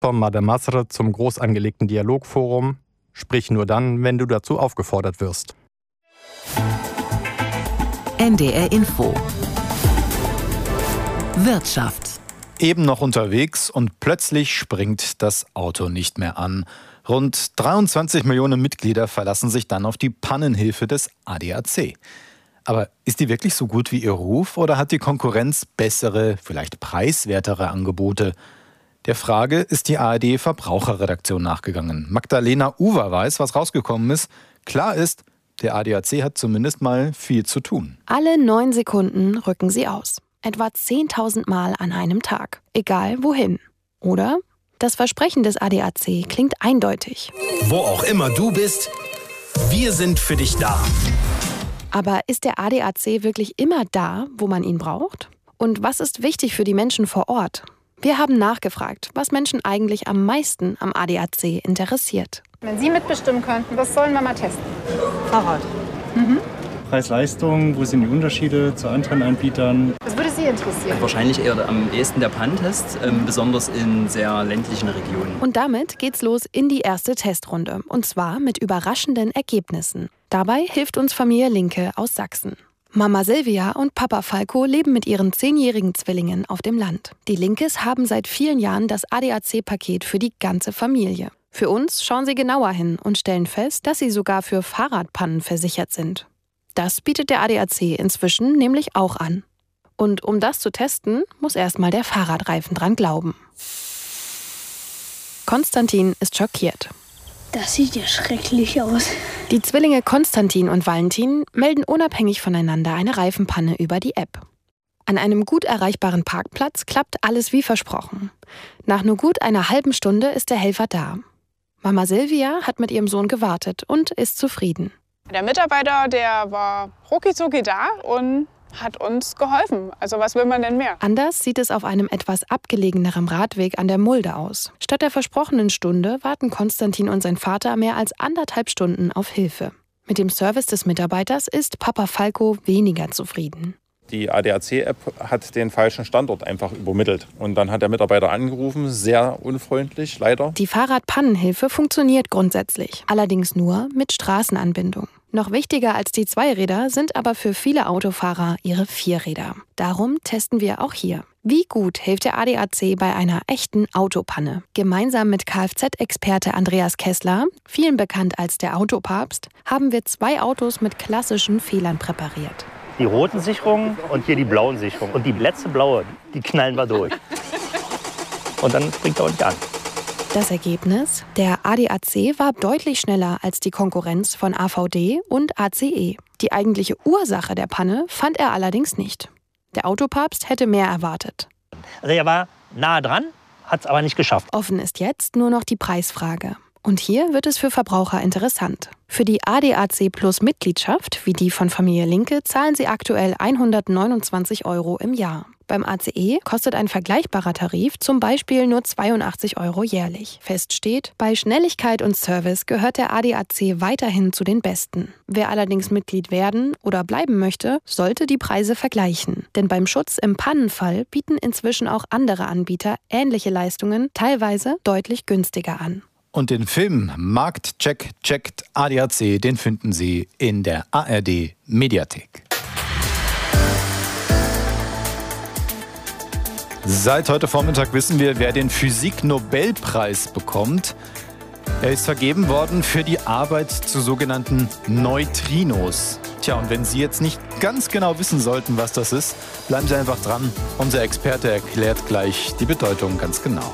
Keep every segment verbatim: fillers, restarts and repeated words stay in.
Vom Madame Masr zum groß angelegten Dialogforum. Sprich nur dann, wenn du dazu aufgefordert wirst. N D R Info Wirtschaft. Eben noch unterwegs und plötzlich springt das Auto nicht mehr an. Rund dreiundzwanzig Millionen Mitglieder verlassen sich dann auf die Pannenhilfe des A D A C. Aber ist die wirklich so gut wie ihr Ruf oder hat die Konkurrenz bessere, vielleicht preiswertere Angebote? Der Frage ist die A R D-Verbraucherredaktion nachgegangen. Magdalena Uwer weiß, was rausgekommen ist. Klar ist, der A D A C hat zumindest mal viel zu tun. Alle neun Sekunden rücken sie aus. Etwa zehntausend Mal an einem Tag. Egal wohin. Oder? Das Versprechen des A D A C klingt eindeutig. Wo auch immer du bist, wir sind für dich da. Aber ist der A D A C wirklich immer da, wo man ihn braucht? Und was ist wichtig für die Menschen vor Ort? Wir haben nachgefragt, was Menschen eigentlich am meisten am A D A C interessiert. Wenn Sie mitbestimmen könnten, was sollen wir mal testen? Fahrrad. Mhm. Preis-Leistung, wo sind die Unterschiede zu anderen Anbietern? Was würde Sie interessieren? Wahrscheinlich eher am ehesten der Panntest, ähm, besonders in sehr ländlichen Regionen. Und damit geht's los in die erste Testrunde. Und zwar mit überraschenden Ergebnissen. Dabei hilft uns Familie Linke aus Sachsen. Mama Silvia und Papa Falco leben mit ihren zehnjährigen Zwillingen auf dem Land. Die Linkes haben seit vielen Jahren das A D A C-Paket für die ganze Familie. Für uns schauen sie genauer hin und stellen fest, dass sie sogar für Fahrradpannen versichert sind. Das bietet der A D A C inzwischen nämlich auch an. Und um das zu testen, muss erstmal der Fahrradreifen dran glauben. Konstantin ist schockiert. Das sieht ja schrecklich aus. Die Zwillinge Konstantin und Valentin melden unabhängig voneinander eine Reifenpanne über die App. An einem gut erreichbaren Parkplatz klappt alles wie versprochen. Nach nur gut einer halben Stunde ist der Helfer da. Mama Silvia hat mit ihrem Sohn gewartet und ist zufrieden. Der Mitarbeiter, der war rucki-zucki da und hat uns geholfen. Also was will man denn mehr? Anders sieht es auf einem etwas abgelegeneren Radweg an der Mulde aus. Statt der versprochenen Stunde warten Konstantin und sein Vater mehr als anderthalb Stunden auf Hilfe. Mit dem Service des Mitarbeiters ist Papa Falco weniger zufrieden. Die A D A C-App hat den falschen Standort einfach übermittelt. Und dann hat der Mitarbeiter angerufen, sehr unfreundlich, leider. Die Fahrradpannenhilfe funktioniert grundsätzlich, allerdings nur mit Straßenanbindung. Noch wichtiger als die Zweiräder sind aber für viele Autofahrer ihre Vierräder. Darum testen wir auch hier. Wie gut hilft der A D A C bei einer echten Autopanne? Gemeinsam mit Kfz-Experte Andreas Kessler, vielen bekannt als der Autopapst, haben wir zwei Autos mit klassischen Fehlern präpariert. Die roten Sicherungen und hier die blauen Sicherungen. Und die letzte blaue, die knallen wir durch. Und dann springt er auch nicht an. Das Ergebnis? Der A D A C war deutlich schneller als die Konkurrenz von A V D und A C E. Die eigentliche Ursache der Panne fand er allerdings nicht. Der Autopapst hätte mehr erwartet. Also er war nah dran, hat es aber nicht geschafft. Offen ist jetzt nur noch die Preisfrage. Und hier wird es für Verbraucher interessant. Für die A D A C Plus Mitgliedschaft, wie die von Familie Linke, zahlen sie aktuell hundertneunundzwanzig Euro im Jahr. Beim A C E kostet ein vergleichbarer Tarif zum Beispiel nur zweiundachtzig Euro jährlich. Fest steht, bei Schnelligkeit und Service gehört der A D A C weiterhin zu den besten. Wer allerdings Mitglied werden oder bleiben möchte, sollte die Preise vergleichen. Denn beim Schutz im Pannenfall bieten inzwischen auch andere Anbieter ähnliche Leistungen, teilweise deutlich günstiger an. Und den Film Marktcheck checkt A D A C, den finden Sie in der A R D Mediathek. Seit heute Vormittag wissen wir, wer den Physik-Nobelpreis bekommt. Er ist vergeben worden für die Arbeit zu sogenannten Neutrinos. Tja, und wenn Sie jetzt nicht ganz genau wissen sollten, was das ist, bleiben Sie einfach dran. Unser Experte erklärt gleich die Bedeutung ganz genau.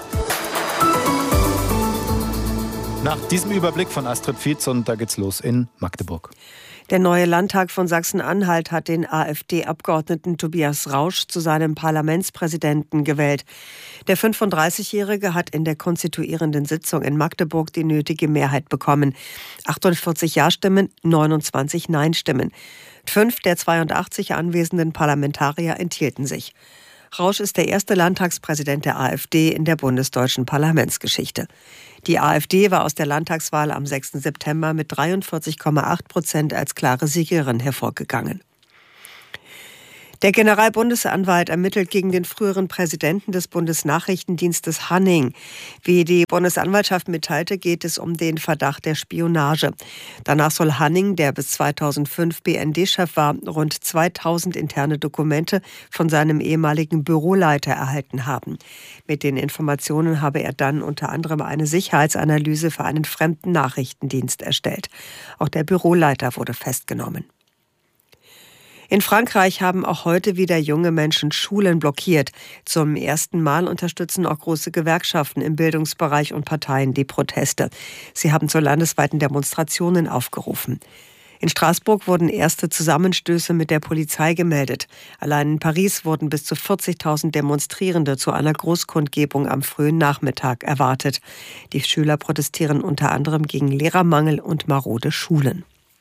Nach diesem Überblick von Astrid Fietz und da geht's los in Magdeburg. Der neue Landtag von Sachsen-Anhalt hat den AfD-Abgeordneten Tobias Rausch zu seinem Parlamentspräsidenten gewählt. Der fünfunddreißigjährige hat in der konstituierenden Sitzung in Magdeburg die nötige Mehrheit bekommen. achtundvierzig Ja-Stimmen, neunundzwanzig Nein-Stimmen. Fünf der zweiundachtzig anwesenden Parlamentarier enthielten sich. Rausch ist der erste Landtagspräsident der AfD in der bundesdeutschen Parlamentsgeschichte. Die AfD war aus der Landtagswahl am sechsten September mit dreiundvierzig Komma acht Prozent als klare Siegerin hervorgegangen. Der Generalbundesanwalt ermittelt gegen den früheren Präsidenten des Bundesnachrichtendienstes Hanning. Wie die Bundesanwaltschaft mitteilte, geht es um den Verdacht der Spionage. Danach soll Hanning, der bis zweitausendfünf B N D-Chef war, rund zweitausend interne Dokumente von seinem ehemaligen Büroleiter erhalten haben. Mit den Informationen habe er dann unter anderem eine Sicherheitsanalyse für einen fremden Nachrichtendienst erstellt. Auch der Büroleiter wurde festgenommen. In Frankreich haben auch heute wieder junge Menschen Schulen blockiert. Zum ersten Mal unterstützen auch große Gewerkschaften im Bildungsbereich und Parteien die Proteste. Sie haben zu landesweiten Demonstrationen aufgerufen. In Straßburg wurden erste Zusammenstöße mit der Polizei gemeldet. Allein in Paris wurden bis zu vierzigtausend Demonstrierende zu einer Großkundgebung am frühen Nachmittag erwartet. Die Schüler protestieren unter anderem gegen Lehrermangel und marode Schulen.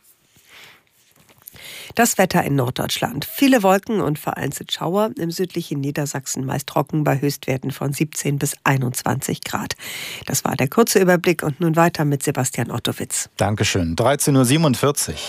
Das Wetter in Norddeutschland. Viele Wolken und vereinzelt Schauer. Im südlichen Niedersachsen meist trocken bei Höchstwerten von siebzehn bis einundzwanzig Grad. Das war der kurze Überblick und nun weiter mit Sebastian Ottowitz. Dankeschön. dreizehn Uhr siebenundvierzig.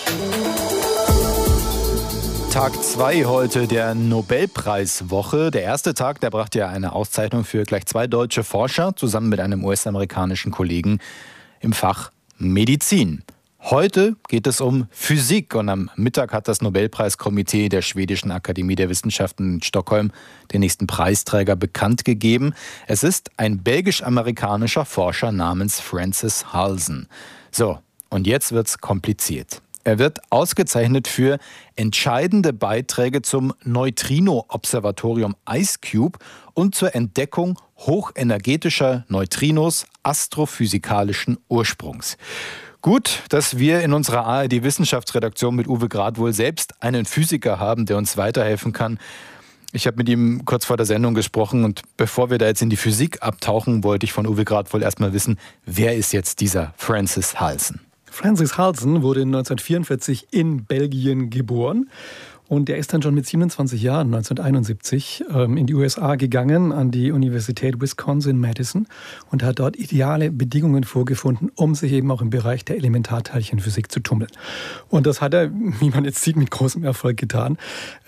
Tag zwei heute der Nobelpreiswoche. Der erste Tag, der brachte ja eine Auszeichnung für gleich zwei deutsche Forscher zusammen mit einem U S-amerikanischen Kollegen im Fach Medizin. Heute geht es um Physik und am Mittag hat das Nobelpreiskomitee der Schwedischen Akademie der Wissenschaften in Stockholm den nächsten Preisträger bekannt gegeben. Es ist ein belgisch-amerikanischer Forscher namens Francis Halsen. So, und jetzt wird's kompliziert. Er wird ausgezeichnet für entscheidende Beiträge zum Neutrino-Observatorium IceCube und zur Entdeckung hochenergetischer Neutrinos astrophysikalischen Ursprungs. Gut, dass wir in unserer A R D-Wissenschaftsredaktion mit Uwe Grad wohl selbst einen Physiker haben, der uns weiterhelfen kann. Ich habe mit ihm kurz vor der Sendung gesprochen und bevor wir da jetzt in die Physik abtauchen, wollte ich von Uwe Grad wohl erstmal wissen, wer ist jetzt dieser Francis Halsen? Francis Halsen wurde neunzehnhundertvierundvierzig in Belgien geboren. Und er ist dann schon mit siebenundzwanzig Jahren, neunzehnhunderteinundsiebzig, in die U S A gegangen, an die Universität Wisconsin-Madison und hat dort ideale Bedingungen vorgefunden, um sich eben auch im Bereich der Elementarteilchenphysik zu tummeln. Und das hat er, wie man jetzt sieht, mit großem Erfolg getan.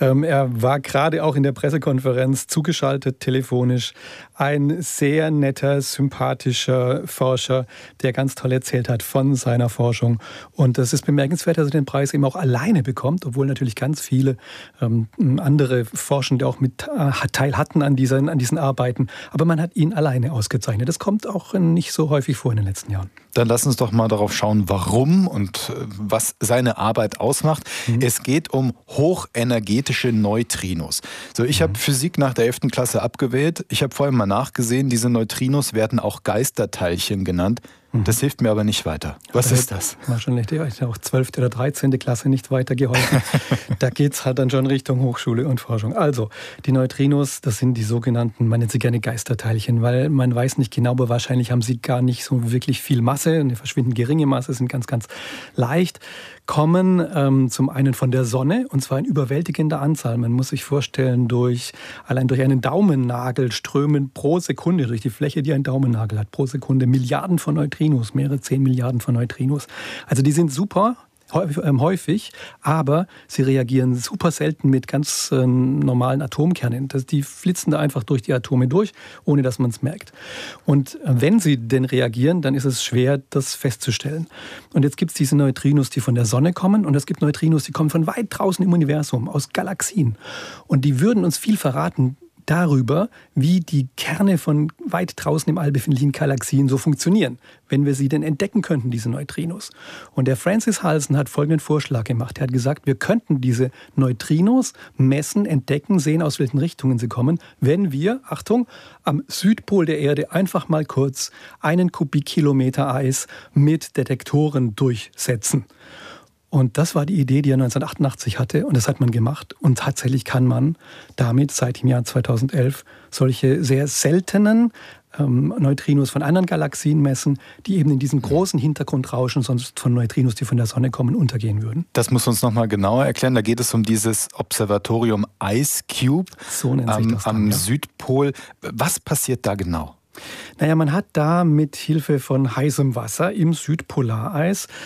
Er war gerade auch in der Pressekonferenz zugeschaltet, telefonisch, ein sehr netter, sympathischer Forscher, der ganz toll erzählt hat von seiner Forschung. Und das ist bemerkenswert, dass er den Preis eben auch alleine bekommt, obwohl natürlich ganz viele ähm, andere Forschende auch mit äh, teil hatten an diesen, an diesen Arbeiten. Aber man hat ihn alleine ausgezeichnet. Das kommt auch nicht so häufig vor in den letzten Jahren. Dann lass uns doch mal darauf schauen, warum und äh, was seine Arbeit ausmacht. Mhm. Es geht um hochenergetische Neutrinos. So, ich mhm. habe Physik nach der elften Klasse abgewählt. Ich habe vorhin mal nachgesehen, diese Neutrinos werden auch Geisterteilchen genannt. Das hilft mir aber nicht weiter. Was also ist das? Wahrscheinlich auch zwölfte oder dreizehnte Klasse nicht weitergeholfen. Da geht es halt dann schon Richtung Hochschule und Forschung. Also, die Neutrinos, das sind die sogenannten, man nennt sie gerne Geisterteilchen, weil man weiß nicht genau, aber wahrscheinlich haben sie gar nicht so wirklich viel Masse, eine verschwindend geringe Masse, sind ganz, ganz leicht. Kommen ähm, zum einen von der Sonne, und zwar in überwältigender Anzahl. Man muss sich vorstellen, durch allein durch einen Daumennagel strömen pro Sekunde, durch die Fläche, die ein Daumennagel hat, pro Sekunde Milliarden von Neutrinos, mehrere zehn Milliarden von Neutrinos. Also die sind super häufig, aber sie reagieren super selten mit ganz äh, normalen Atomkernen. Das, die flitzen da einfach durch die Atome durch, ohne dass man es merkt. Und äh, wenn sie denn reagieren, dann ist es schwer, das festzustellen. Und jetzt gibt es diese Neutrinos, die von der Sonne kommen, und es gibt Neutrinos, die kommen von weit draußen im Universum, aus Galaxien. Und die würden uns viel verraten darüber, wie die Kerne von weit draußen im All befindlichen Galaxien so funktionieren, wenn wir sie denn entdecken könnten, diese Neutrinos. Und der Francis Halsen hat folgenden Vorschlag gemacht. Er hat gesagt, wir könnten diese Neutrinos messen, entdecken, sehen, aus welchen Richtungen sie kommen, wenn wir, Achtung, am Südpol der Erde einfach mal kurz einen Kubikkilometer Eis mit Detektoren durchsetzen. Und das war die Idee, die er neunzehnhundertachtundachtzig hatte, und das hat man gemacht. Und tatsächlich kann man damit seit dem Jahr zweitausendelf solche sehr seltenen ähm, Neutrinos von anderen Galaxien messen, die eben in diesem großen Hintergrundrauschen sonst von Neutrinos, die von der Sonne kommen, untergehen würden. Das muss uns noch mal genauer erklären. Da geht es um dieses Observatorium IceCube so nennt sich am, das dann, am ja. Südpol. Was passiert da genau? Naja, man hat da mit Hilfe von heißem Wasser im Südpolareis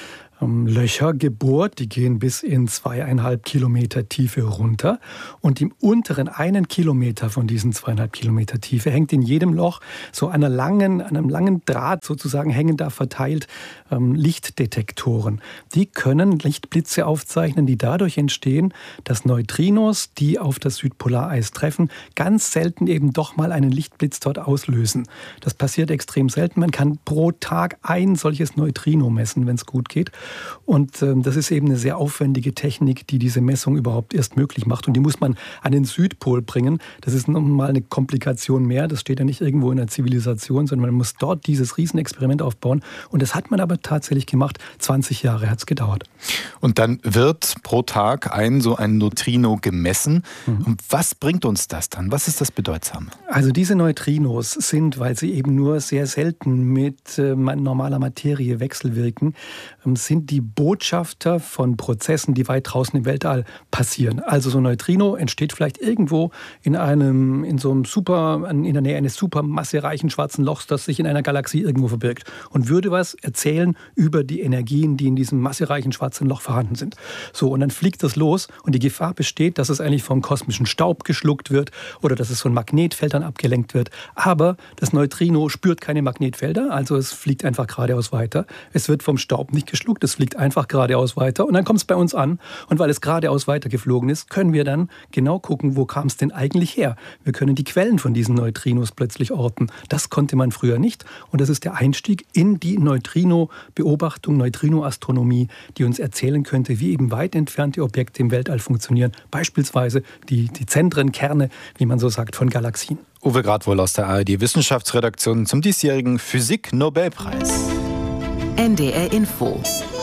ähm, Löcher gebohrt, die gehen bis in zweieinhalb Kilometer Tiefe runter. Und im unteren einen Kilometer von diesen zweieinhalb Kilometer Tiefe hängt in jedem Loch so einer langen, einem langen Draht sozusagen hängen da verteilt ähm, Lichtdetektoren. Die können Lichtblitze aufzeichnen, die dadurch entstehen, dass Neutrinos, die auf das Südpolareis treffen, ganz selten eben doch mal einen Lichtblitz dort auslösen. Das passiert extrem selten. Man kann pro Tag ein solches Neutrino messen, wenn es gut geht. Und äh, das ist eben eine sehr aufwendige Technik, die diese Messung überhaupt erst möglich macht. Und die muss man an den Südpol bringen. Das ist nochmal eine Komplikation mehr. Das steht ja nicht irgendwo in der Zivilisation, sondern man muss dort dieses Riesenexperiment aufbauen. Und das hat man aber tatsächlich gemacht. zwanzig Jahre hat es gedauert. Und dann wird pro Tag ein so ein Neutrino gemessen. Mhm. Und was bringt uns das dann? Was ist das Bedeutsame? Also diese Neutrinos sind, weil sie eben nur sehr selten mit äh, normaler Materie wechselwirken, ähm, sind die Botschafter von Prozessen, die weit draußen im Weltall passieren. Also so ein Neutrino entsteht vielleicht irgendwo in einem, in so einem super, in der Nähe eines supermassereichen schwarzen Lochs, das sich in einer Galaxie irgendwo verbirgt und würde was erzählen über die Energien, die in diesem massereichen schwarzen Loch vorhanden sind. So, und dann fliegt das los und die Gefahr besteht, dass es eigentlich vom kosmischen Staub geschluckt wird oder dass es von Magnetfeldern abgelenkt wird. Aber das Neutrino spürt keine Magnetfelder, also es fliegt einfach geradeaus weiter. Es wird vom Staub nicht geschluckt, es fliegt einfach geradeaus weiter und dann kommt es bei uns an. Und weil es geradeaus weiter geflogen ist, können wir dann genau gucken, wo kam es denn eigentlich her. Wir können die Quellen von diesen Neutrinos plötzlich orten. Das konnte man früher nicht und das ist der Einstieg in die Neutrino-Beobachtung, Neutrino-Astronomie, die uns erzählen könnte, wie eben weit entfernte Objekte im Weltall funktionieren. Beispielsweise die, die Zentren, Kerne, wie man so sagt, von Galaxien. Uwe Gradwohl aus der A R D-Wissenschaftsredaktion zum diesjährigen Physik-Nobelpreis. N D R Info.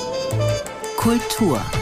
Kultur.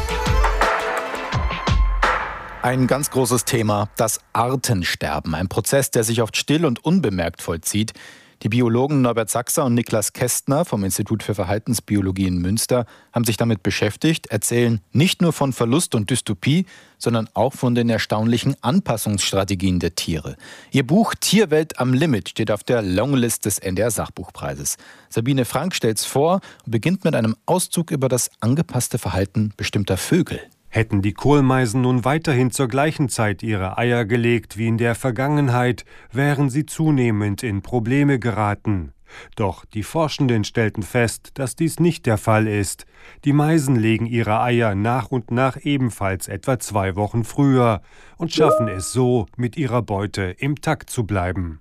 Ein ganz großes Thema, das Artensterben. Ein Prozess, der sich oft still und unbemerkt vollzieht. Die Biologen Norbert Sachser und Niklas Kästner vom Institut für Verhaltensbiologie in Münster haben sich damit beschäftigt, erzählen nicht nur von Verlust und Dystopie, sondern auch von den erstaunlichen Anpassungsstrategien der Tiere. Ihr Buch Tierwelt am Limit steht auf der Longlist des N D R Sachbuchpreises. Sabine Frank stellt's vor und beginnt mit einem Auszug über das angepasste Verhalten bestimmter Vögel. Hätten die Kohlmeisen nun weiterhin zur gleichen Zeit ihre Eier gelegt wie in der Vergangenheit, wären sie zunehmend in Probleme geraten. Doch die Forschenden stellten fest, dass dies nicht der Fall ist. Die Meisen legen ihre Eier nach und nach ebenfalls etwa zwei Wochen früher und schaffen es so, mit ihrer Beute im Takt zu bleiben.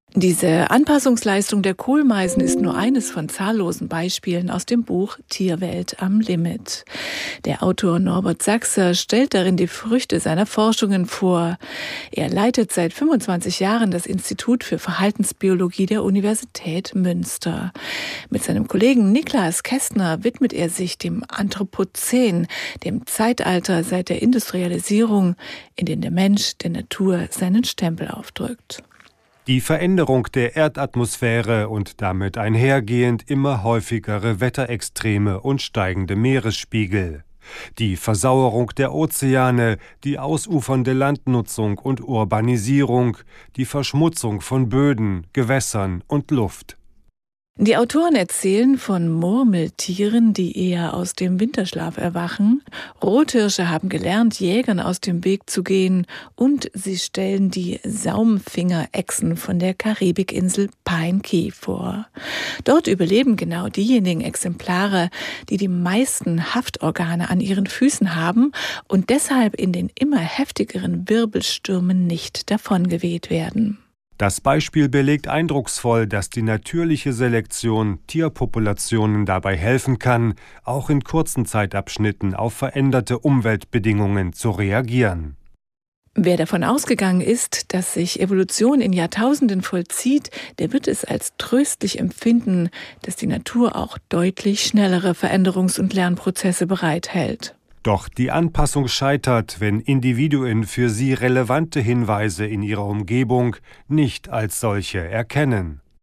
Diese Anpassungsleistung der Kohlmeisen ist nur eines von zahllosen Beispielen aus dem Buch Tierwelt am Limit. Der Autor Norbert Sachser stellt darin die Früchte seiner Forschungen vor. Er leitet seit fünfundzwanzig Jahren das Institut für Verhaltensbiologie der Universität Münster. Mit seinem Kollegen Niklas Kästner widmet er sich dem Anthropozän, dem Zeitalter seit der Industrialisierung, in dem der Mensch der Natur seinen Stempel aufdrückt. Die Veränderung der Erdatmosphäre und damit einhergehend immer häufigere Wetterextreme und steigende Meeresspiegel. Die Versauerung der Ozeane, die ausufernde Landnutzung und Urbanisierung, die Verschmutzung von Böden, Gewässern und Luft. Die Autoren erzählen von Murmeltieren, die eher aus dem Winterschlaf erwachen. Rothirsche haben gelernt, Jägern aus dem Weg zu gehen. Und sie stellen die Saumfingerechsen von der Karibikinsel Pine Key vor. Dort überleben genau diejenigen Exemplare, die die meisten Haftorgane an ihren Füßen haben und deshalb in den immer heftigeren Wirbelstürmen nicht davongeweht werden. Das Beispiel belegt eindrucksvoll, dass die natürliche Selektion Tierpopulationen dabei helfen kann, auch in kurzen Zeitabschnitten auf veränderte Umweltbedingungen zu reagieren. Wer davon ausgegangen ist, dass sich Evolution in Jahrtausenden vollzieht, der wird es als tröstlich empfinden, dass die Natur auch deutlich schnellere Veränderungs- und Lernprozesse bereithält. Doch die Anpassung scheitert, wenn Individuen für sie relevante Hinweise in ihrer Umgebung nicht als solche erkennen.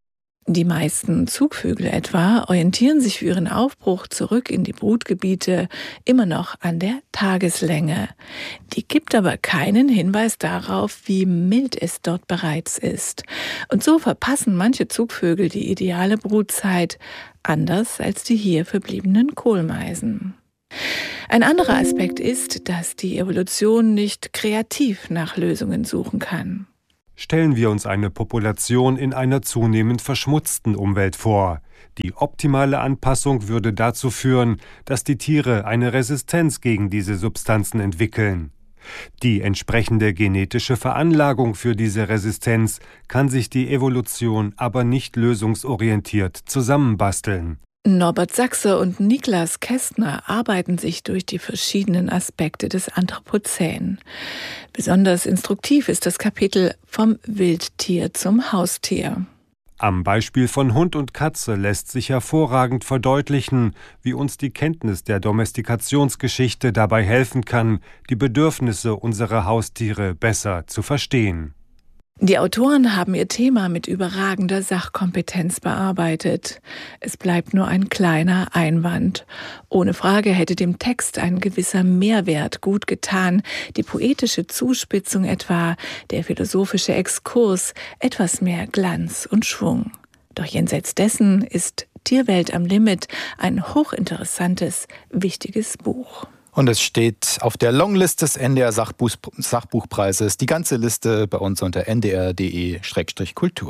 Die meisten Zugvögel etwa orientieren sich für ihren Aufbruch zurück in die Brutgebiete immer noch an der Tageslänge. Die gibt aber keinen Hinweis darauf, wie mild es dort bereits ist. Und so verpassen manche Zugvögel die ideale Brutzeit, anders als die hier verbliebenen Kohlmeisen. Ein anderer Aspekt ist, dass die Evolution nicht kreativ nach Lösungen suchen kann. Stellen wir uns eine Population in einer zunehmend verschmutzten Umwelt vor. Die optimale Anpassung würde dazu führen, dass die Tiere eine Resistenz gegen diese Substanzen entwickeln. Die entsprechende genetische Veranlagung für diese Resistenz kann sich die Evolution aber nicht lösungsorientiert zusammenbasteln. Norbert Sachse und Niklas Kästner arbeiten sich durch die verschiedenen Aspekte des Anthropozän. Besonders instruktiv ist das Kapitel Vom Wildtier zum Haustier. Am Beispiel von Hund und Katze lässt sich hervorragend verdeutlichen, wie uns die Kenntnis der Domestikationsgeschichte dabei helfen kann, die Bedürfnisse unserer Haustiere besser zu verstehen. Die Autoren haben ihr Thema mit überragender Sachkompetenz bearbeitet. Es bleibt nur ein kleiner Einwand. Ohne Frage hätte dem Text ein gewisser Mehrwert gut getan, die poetische Zuspitzung etwa, der philosophische Exkurs, etwas mehr Glanz und Schwung. Doch jenseits dessen ist Tierwelt am Limit ein hochinteressantes, wichtiges Buch. Und es steht auf der Longlist des N D R Sachbuch, Sachbuchpreises. Die ganze Liste bei uns unter n d r punkt d e Schrägstrich Kultur.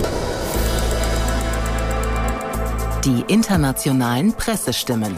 Die internationalen Pressestimmen.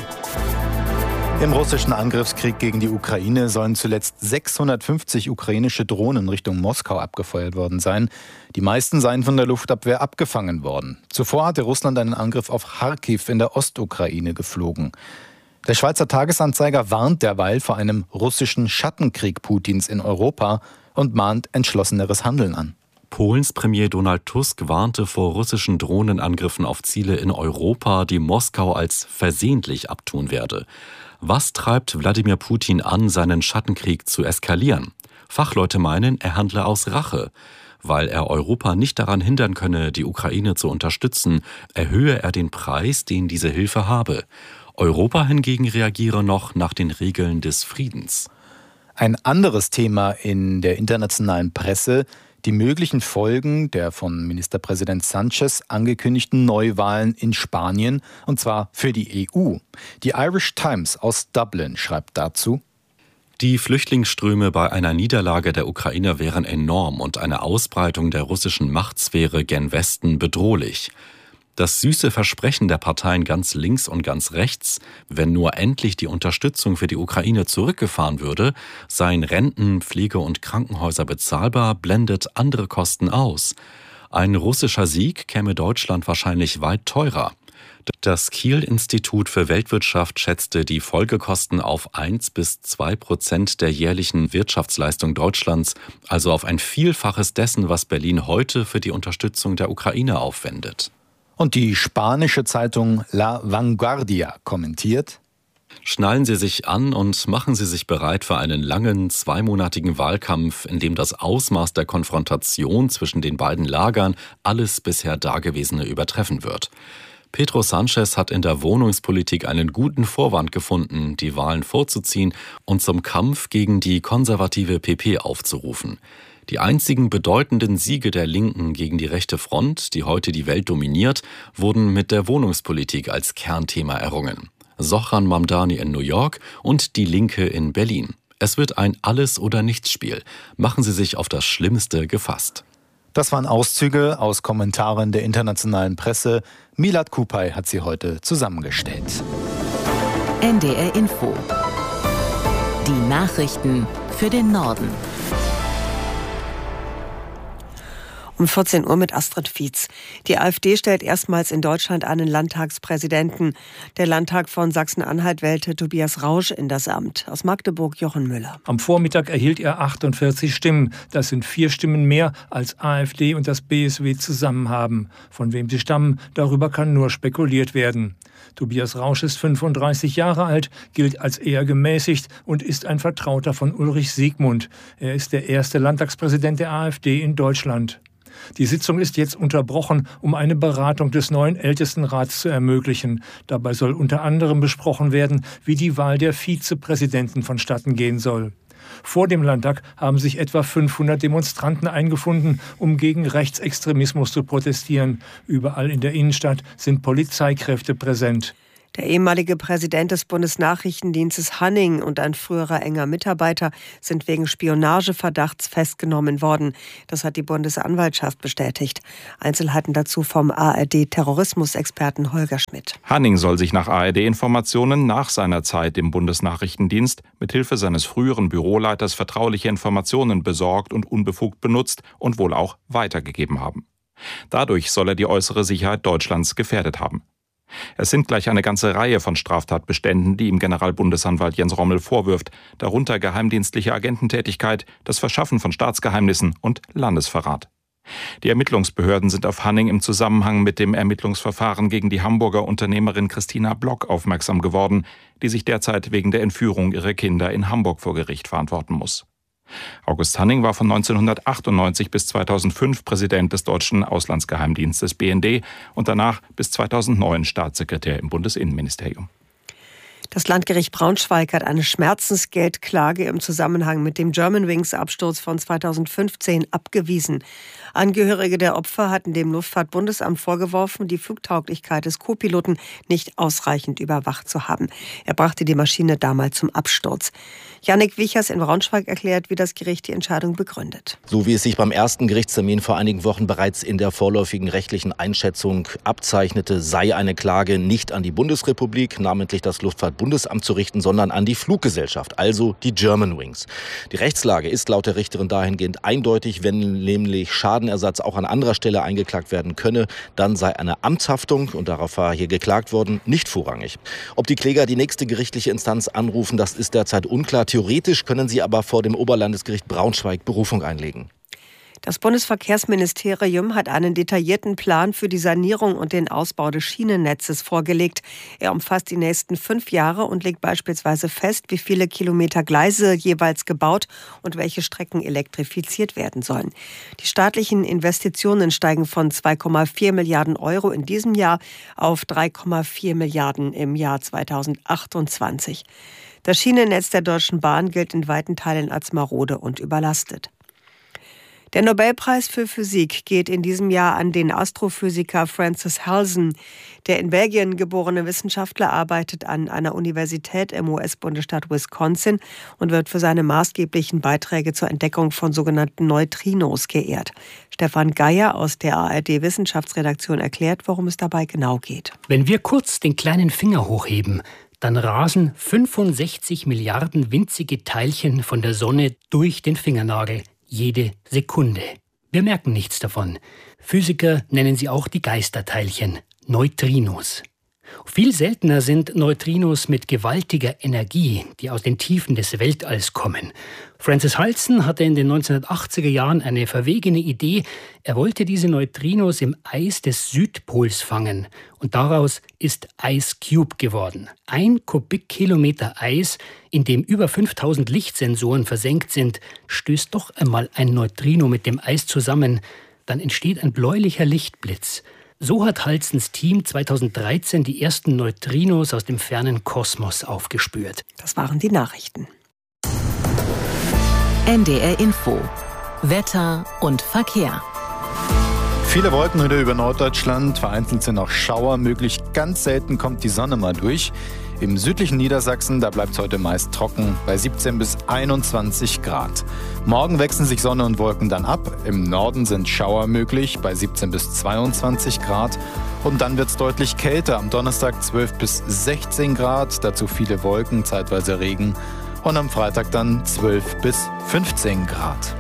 Im russischen Angriffskrieg gegen die Ukraine sollen zuletzt sechshundertfünfzig ukrainische Drohnen Richtung Moskau abgefeuert worden sein. Die meisten seien von der Luftabwehr abgefangen worden. Zuvor hatte Russland einen Angriff auf Charkiw in der Ostukraine geflogen. Der Schweizer Tagesanzeiger warnt derweil vor einem russischen Schattenkrieg Putins in Europa und mahnt entschlosseneres Handeln an. Polens Premier Donald Tusk warnte vor russischen Drohnenangriffen auf Ziele in Europa, die Moskau als versehentlich abtun werde. Was treibt Wladimir Putin an, seinen Schattenkrieg zu eskalieren? Fachleute meinen, er handle aus Rache. Weil er Europa nicht daran hindern könne, die Ukraine zu unterstützen, erhöhe er den Preis, den diese Hilfe habe. Europa hingegen reagiere noch nach den Regeln des Friedens. Ein anderes Thema in der internationalen Presse: die möglichen Folgen der von Ministerpräsident Sanchez angekündigten Neuwahlen in Spanien, und zwar für die E U. Die Irish Times aus Dublin schreibt dazu: Die Flüchtlingsströme bei einer Niederlage der Ukrainer wären enorm und eine Ausbreitung der russischen Machtsphäre gen Westen bedrohlich. Das süße Versprechen der Parteien ganz links und ganz rechts, wenn nur endlich die Unterstützung für die Ukraine zurückgefahren würde, seien Renten, Pflege- und Krankenhäuser bezahlbar, blendet andere Kosten aus. Ein russischer Sieg käme Deutschland wahrscheinlich weit teurer. Das Kiel-Institut für Weltwirtschaft schätzte die Folgekosten auf eins bis zwei Prozent der jährlichen Wirtschaftsleistung Deutschlands, also auf ein Vielfaches dessen, was Berlin heute für die Unterstützung der Ukraine aufwendet. Und die spanische Zeitung La Vanguardia kommentiert: Schnallen Sie sich an und machen Sie sich bereit für einen langen, zweimonatigen Wahlkampf, in dem das Ausmaß der Konfrontation zwischen den beiden Lagern alles bisher Dagewesene übertreffen wird. Pedro Sánchez hat in der Wohnungspolitik einen guten Vorwand gefunden, die Wahlen vorzuziehen und zum Kampf gegen die konservative P P aufzurufen. Die einzigen bedeutenden Siege der Linken gegen die rechte Front, die heute die Welt dominiert, wurden mit der Wohnungspolitik als Kernthema errungen. Zohran Mamdani in New York und die Linke in Berlin. Es wird ein Alles-oder-Nichts-Spiel. Machen Sie sich auf das Schlimmste gefasst. Das waren Auszüge aus Kommentaren der internationalen Presse. Milad Kupay hat sie heute zusammengestellt. N D R Info. Die Nachrichten für den Norden. Um vierzehn Uhr mit Astrid Fietz. Die AfD stellt erstmals in Deutschland einen Landtagspräsidenten. Der Landtag von Sachsen-Anhalt wählte Tobias Rausch in das Amt. Aus Magdeburg Jochen Müller. Am Vormittag erhielt er achtundvierzig Stimmen. Das sind vier Stimmen mehr, als AfD und das B S W zusammen haben. Von wem sie stammen, darüber kann nur spekuliert werden. Tobias Rausch ist fünfunddreißig Jahre alt, gilt als eher gemäßigt und ist ein Vertrauter von Ulrich Siegmund. Er ist der erste Landtagspräsident der AfD in Deutschland. Die Sitzung ist jetzt unterbrochen, um eine Beratung des neuen Ältestenrats zu ermöglichen. Dabei soll unter anderem besprochen werden, wie die Wahl der Vizepräsidenten vonstatten gehen soll. Vor dem Landtag haben sich etwa fünfhundert Demonstranten eingefunden, um gegen Rechtsextremismus zu protestieren. Überall in der Innenstadt sind Polizeikräfte präsent. Der ehemalige Präsident des Bundesnachrichtendienstes Hanning und ein früherer enger Mitarbeiter sind wegen Spionageverdachts festgenommen worden. Das hat die Bundesanwaltschaft bestätigt. Einzelheiten dazu vom A R D-Terrorismusexperten Holger Schmidt. Hanning soll sich nach A R D-Informationen nach seiner Zeit im Bundesnachrichtendienst mithilfe seines früheren Büroleiters vertrauliche Informationen besorgt und unbefugt benutzt und wohl auch weitergegeben haben. Dadurch soll er die äußere Sicherheit Deutschlands gefährdet haben. Es sind gleich eine ganze Reihe von Straftatbeständen, die ihm Generalbundesanwalt Jens Rommel vorwirft, darunter geheimdienstliche Agententätigkeit, das Verschaffen von Staatsgeheimnissen und Landesverrat. Die Ermittlungsbehörden sind auf Hanning im Zusammenhang mit dem Ermittlungsverfahren gegen die Hamburger Unternehmerin Christina Block aufmerksam geworden, die sich derzeit wegen der Entführung ihrer Kinder in Hamburg vor Gericht verantworten muss. August Hanning war von neunzehnhundertachtundneunzig bis zweitausendfünf Präsident des deutschen Auslandsgeheimdienstes B N D und danach bis zweitausendneun Staatssekretär im Bundesinnenministerium. Das Landgericht Braunschweig hat eine Schmerzensgeldklage im Zusammenhang mit dem Germanwings-Absturz von zweitausendfünfzehn abgewiesen. Angehörige der Opfer hatten dem Luftfahrtbundesamt vorgeworfen, die Flugtauglichkeit des Co-Piloten nicht ausreichend überwacht zu haben. Er brachte die Maschine damals zum Absturz. Jannik Wichers in Braunschweig erklärt, wie das Gericht die Entscheidung begründet. So wie es sich beim ersten Gerichtstermin vor einigen Wochen bereits in der vorläufigen rechtlichen Einschätzung abzeichnete, sei eine Klage nicht an die Bundesrepublik, namentlich das Luftfahrtbundesamt, zu richten, sondern an die Fluggesellschaft, also die Germanwings. Die Rechtslage ist laut der Richterin dahingehend eindeutig, wenn nämlich Schadenersatz auch an anderer Stelle eingeklagt werden könne, dann sei eine Amtshaftung, und darauf war hier geklagt worden, nicht vorrangig. Ob die Kläger die nächste gerichtliche Instanz anrufen, das ist derzeit unklar. Theoretisch können sie aber vor dem Oberlandesgericht Braunschweig Berufung einlegen. Das Bundesverkehrsministerium hat einen detaillierten Plan für die Sanierung und den Ausbau des Schienennetzes vorgelegt. Er umfasst die nächsten fünf Jahre und legt beispielsweise fest, wie viele Kilometer Gleise jeweils gebaut und welche Strecken elektrifiziert werden sollen. Die staatlichen Investitionen steigen von zwei Komma vier Milliarden Euro in diesem Jahr auf drei Komma vier Milliarden im Jahr zweitausendachtundzwanzig. Das Schienennetz der Deutschen Bahn gilt in weiten Teilen als marode und überlastet. Der Nobelpreis für Physik geht in diesem Jahr an den Astrophysiker Francis Halsen. Der in Belgien geborene Wissenschaftler arbeitet an einer Universität im U S-Bundesstaat Wisconsin und wird für seine maßgeblichen Beiträge zur Entdeckung von sogenannten Neutrinos geehrt. Stefan Geier aus der A R D-Wissenschaftsredaktion erklärt, worum es dabei genau geht. Wenn wir kurz den kleinen Finger hochheben, dann rasen fünfundsechzig Milliarden winzige Teilchen von der Sonne durch den Fingernagel. Jede Sekunde. Wir merken nichts davon. Physiker nennen sie auch die Geisterteilchen, Neutrinos. Viel seltener sind Neutrinos mit gewaltiger Energie, die aus den Tiefen des Weltalls kommen. Francis Halsen hatte in den neunzehnhundertachtziger Jahren eine verwegene Idee. Er wollte diese Neutrinos im Eis des Südpols fangen. Und daraus ist Ice Cube geworden. Ein Kubikkilometer Eis, in dem über fünftausend Lichtsensoren versenkt sind, stößt doch einmal ein Neutrino mit dem Eis zusammen. Dann entsteht ein bläulicher Lichtblitz. So hat Halsens Team zweitausenddreizehn die ersten Neutrinos aus dem fernen Kosmos aufgespürt. Das waren die Nachrichten. N D R Info. Wetter und Verkehr. Viele Wolken heute über Norddeutschland, vereinzelt sind auch Schauer möglich. Ganz selten kommt die Sonne mal durch. Im südlichen Niedersachsen, da bleibt es heute meist trocken, bei siebzehn bis einundzwanzig Grad. Morgen wechseln sich Sonne und Wolken dann ab. Im Norden sind Schauer möglich, bei siebzehn bis zweiundzwanzig Grad. Und dann wird es deutlich kälter. Am Donnerstag zwölf bis sechzehn Grad, dazu viele Wolken, zeitweise Regen. Und am Freitag dann zwölf bis fünfzehn Grad.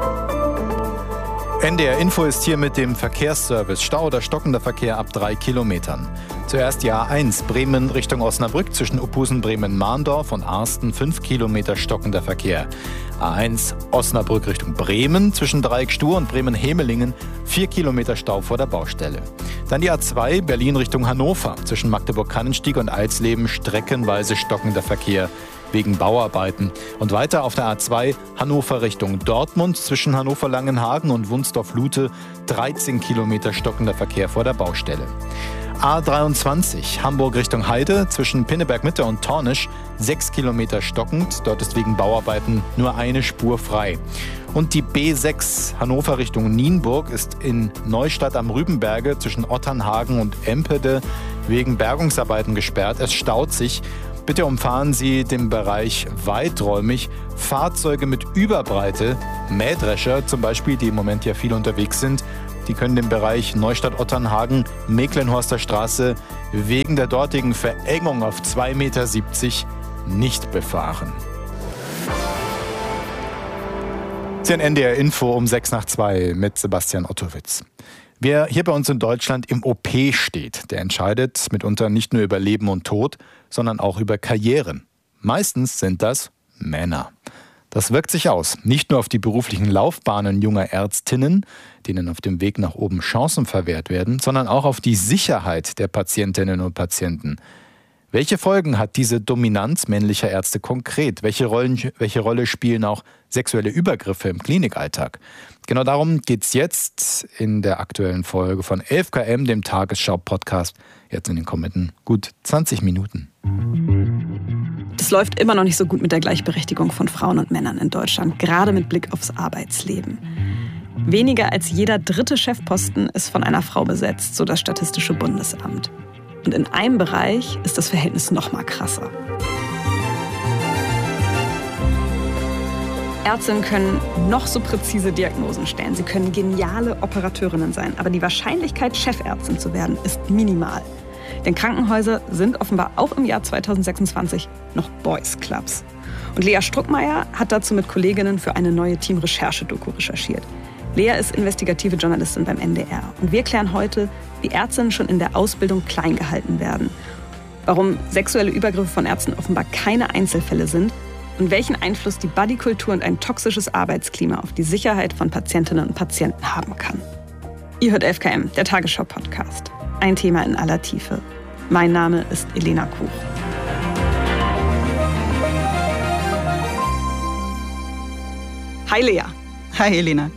N D R Info ist hier mit dem Verkehrsservice. Stau oder stockender Verkehr ab drei Kilometern. Zuerst die A eins Bremen Richtung Osnabrück zwischen Uphusen, Bremen-Mahndorf und Arsten fünf Kilometer stockender Verkehr. A eins Osnabrück Richtung Bremen zwischen Dreieck-Stur und Bremen-Hemelingen vier Kilometer Stau vor der Baustelle. Dann die A zwei Berlin Richtung Hannover zwischen Magdeburg-Kannenstieg und Alsleben streckenweise stockender Verkehr. wegen Bauarbeiten. Und weiter auf der A zwei Hannover Richtung Dortmund zwischen Hannover-Langenhagen und Wunsdorf-Lute dreizehn Kilometer stockender Verkehr vor der Baustelle. A dreiundzwanzig Hamburg Richtung Heide zwischen Pinneberg-Mitte und Tornisch sechs Kilometer stockend. Dort ist wegen Bauarbeiten nur eine Spur frei. Und die B sechs Hannover Richtung Nienburg ist in Neustadt am Rübenberge zwischen Otternhagen und Empede wegen Bergungsarbeiten gesperrt. Es staut sich. Bitte umfahren Sie den Bereich weiträumig. Fahrzeuge mit Überbreite, Mähdrescher zum Beispiel, die im Moment ja viel unterwegs sind, die können den Bereich Neustadt-Otternhagen, Mecklenhorster Straße wegen der dortigen Verengung auf zwei Meter siebzig nicht befahren. Sie haben N D R Info um sechs nach zwei mit Sebastian Ottowitz. Wer hier bei uns in Deutschland im O P steht, der entscheidet mitunter nicht nur über Leben und Tod, sondern auch über Karrieren. Meistens sind das Männer. Das wirkt sich aus, nicht nur auf die beruflichen Laufbahnen junger Ärztinnen, denen auf dem Weg nach oben Chancen verwehrt werden, sondern auch auf die Sicherheit der Patientinnen und Patienten. Welche Folgen hat diese Dominanz männlicher Ärzte konkret? Welche, Rollen, welche Rolle spielen auch sexuelle Übergriffe im Klinikalltag? Genau darum geht es jetzt in der aktuellen Folge von elf K M, dem Tagesschau-Podcast, jetzt in den kommenden gut zwanzig Minuten. Es läuft immer noch nicht so gut mit der Gleichberechtigung von Frauen und Männern in Deutschland, gerade mit Blick aufs Arbeitsleben. Weniger als jeder dritte Chefposten ist von einer Frau besetzt, so das Statistische Bundesamt. Und in einem Bereich ist das Verhältnis noch mal krasser. Ärztinnen können noch so präzise Diagnosen stellen. Sie können geniale Operateurinnen sein. Aber die Wahrscheinlichkeit, Chefärztin zu werden, ist minimal. Denn Krankenhäuser sind offenbar auch im Jahr zweitausendsechsundzwanzig noch Boys Clubs. Und Lea Struckmeier hat dazu mit Kolleginnen für eine neue Team-Recherche-Doku recherchiert. Lea ist investigative Journalistin beim N D R. Und wir klären heute, wie Ärztinnen schon in der Ausbildung klein gehalten werden, warum sexuelle Übergriffe von Ärzten offenbar keine Einzelfälle sind und welchen Einfluss die Bodykultur und ein toxisches Arbeitsklima auf die Sicherheit von Patientinnen und Patienten haben kann. Ihr hört elf K M, der Tagesschau-Podcast. Ein Thema in aller Tiefe. Mein Name ist Elena Kuch. Hi Lea. Hi Elena.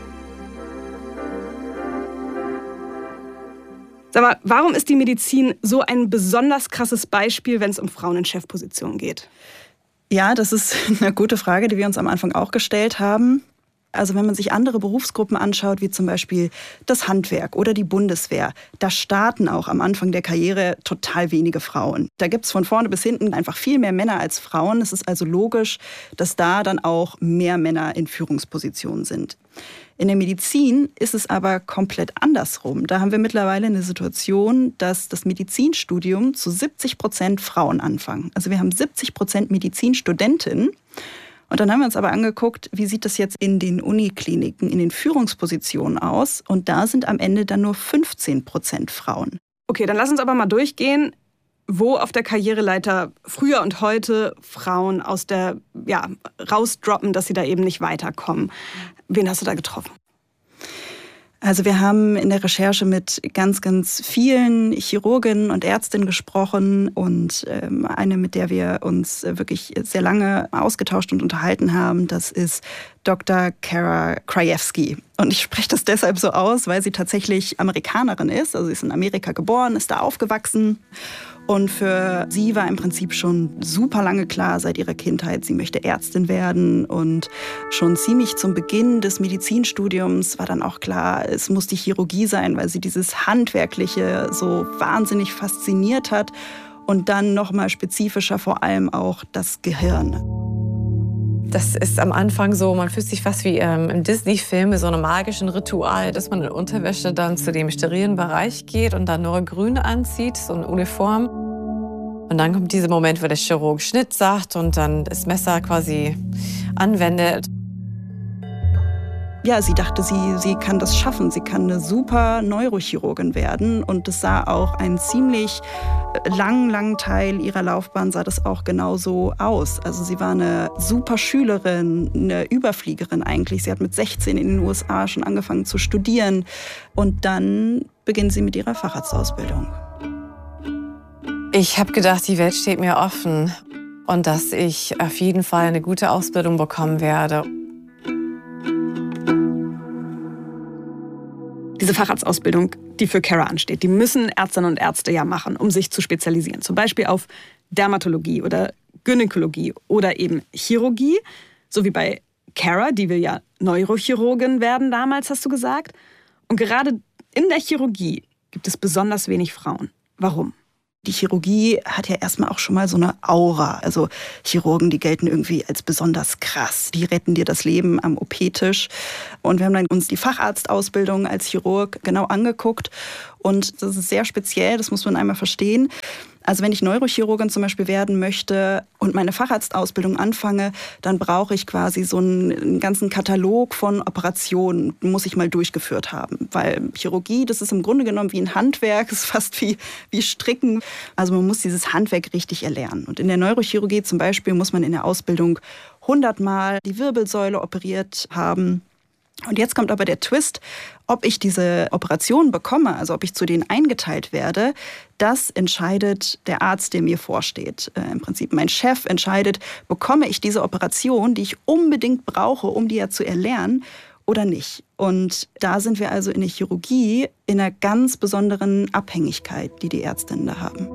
Sag mal, warum ist die Medizin so ein besonders krasses Beispiel, wenn es um Frauen in Chefpositionen geht? Ja, das ist eine gute Frage, die wir uns am Anfang auch gestellt haben. Also wenn man sich andere Berufsgruppen anschaut, wie zum Beispiel das Handwerk oder die Bundeswehr, da starten auch am Anfang der Karriere total wenige Frauen. Da gibt es von vorne bis hinten einfach viel mehr Männer als Frauen. Es ist also logisch, dass da dann auch mehr Männer in Führungspositionen sind. In der Medizin ist es aber komplett andersrum. Da haben wir mittlerweile eine Situation, dass das Medizinstudium zu siebzig Prozent Frauen anfangen. Also wir haben siebzig Prozent Medizinstudentinnen. Und dann haben wir uns aber angeguckt, wie sieht das jetzt in den Unikliniken, in den Führungspositionen aus? Und da sind am Ende dann nur fünfzehn Prozent Frauen. Okay, dann lass uns aber mal durchgehen, wo auf der Karriereleiter früher und heute Frauen aus der, ja, rausdroppen, dass sie da eben nicht weiterkommen. Wen hast du da getroffen? Also wir haben in der Recherche mit ganz, ganz vielen Chirurginnen und Ärztinnen gesprochen und ähm, eine, mit der wir uns wirklich sehr lange ausgetauscht und unterhalten haben, das ist Doktor Kara Krajewski. Und ich spreche das deshalb so aus, weil sie tatsächlich Amerikanerin ist. Also sie ist in Amerika geboren, ist da aufgewachsen. Und für sie war im Prinzip schon super lange klar seit ihrer Kindheit, sie möchte Ärztin werden. Und schon ziemlich zum Beginn des Medizinstudiums war dann auch klar, es muss die Chirurgie sein, weil sie dieses Handwerkliche so wahnsinnig fasziniert hat. Und dann nochmal spezifischer vor allem auch das Gehirn. Das ist am Anfang so, man fühlt sich fast wie ähm, im Disney-Film mit so einem magischen Ritual, dass man in Unterwäsche dann zu dem sterilen Bereich geht und dann nur grün anzieht, so eine Uniform. Und dann kommt dieser Moment, wo der Chirurg Schnitt sagt und dann das Messer quasi anwendet. Ja, sie dachte, sie, sie kann das schaffen. Sie kann eine super Neurochirurgin werden. Und das sah auch einen ziemlich langen, langen Teil ihrer Laufbahn sah das auch genauso aus. Also sie war eine super Schülerin, eine Überfliegerin eigentlich. Sie hat mit sechzehn in den U S A schon angefangen zu studieren. Und dann beginnt sie mit ihrer Facharztausbildung. Ich habe gedacht, die Welt steht mir offen. und dass ich auf jeden Fall eine gute Ausbildung bekommen werde. Diese Facharztausbildung, die für Cara ansteht, die müssen Ärztinnen und Ärzte ja machen, um sich zu spezialisieren. Zum Beispiel auf Dermatologie oder Gynäkologie oder eben Chirurgie. So wie bei Cara, die will ja Neurochirurgin werden damals, hast du gesagt. Und gerade in der Chirurgie gibt es besonders wenig Frauen. Warum? Die Chirurgie hat ja erstmal auch schon mal so eine Aura. Also Chirurgen, die gelten irgendwie als besonders krass. Die retten dir das Leben am O P-Tisch. Und wir haben dann uns die Facharztausbildung als Chirurg genau angeguckt. Und das ist sehr speziell, das muss man einmal verstehen. Also wenn ich Neurochirurgin zum Beispiel werden möchte und meine Facharztausbildung anfange, dann brauche ich quasi so einen, einen ganzen Katalog von Operationen, muss ich mal durchgeführt haben. Weil Chirurgie, das ist im Grunde genommen wie ein Handwerk, ist fast wie, wie Stricken. Also man muss dieses Handwerk richtig erlernen. Und in der Neurochirurgie zum Beispiel muss man in der Ausbildung hundertmal die Wirbelsäule operiert haben. Und jetzt kommt aber der Twist, ob ich diese Operation bekomme, also ob ich zu denen eingeteilt werde, das entscheidet der Arzt, der mir vorsteht. Äh, Im Prinzip mein Chef entscheidet, bekomme ich diese Operation, die ich unbedingt brauche, um die ja zu erlernen, oder nicht. Und da sind wir also in der Chirurgie in einer ganz besonderen Abhängigkeit, die die Ärztinnen da haben.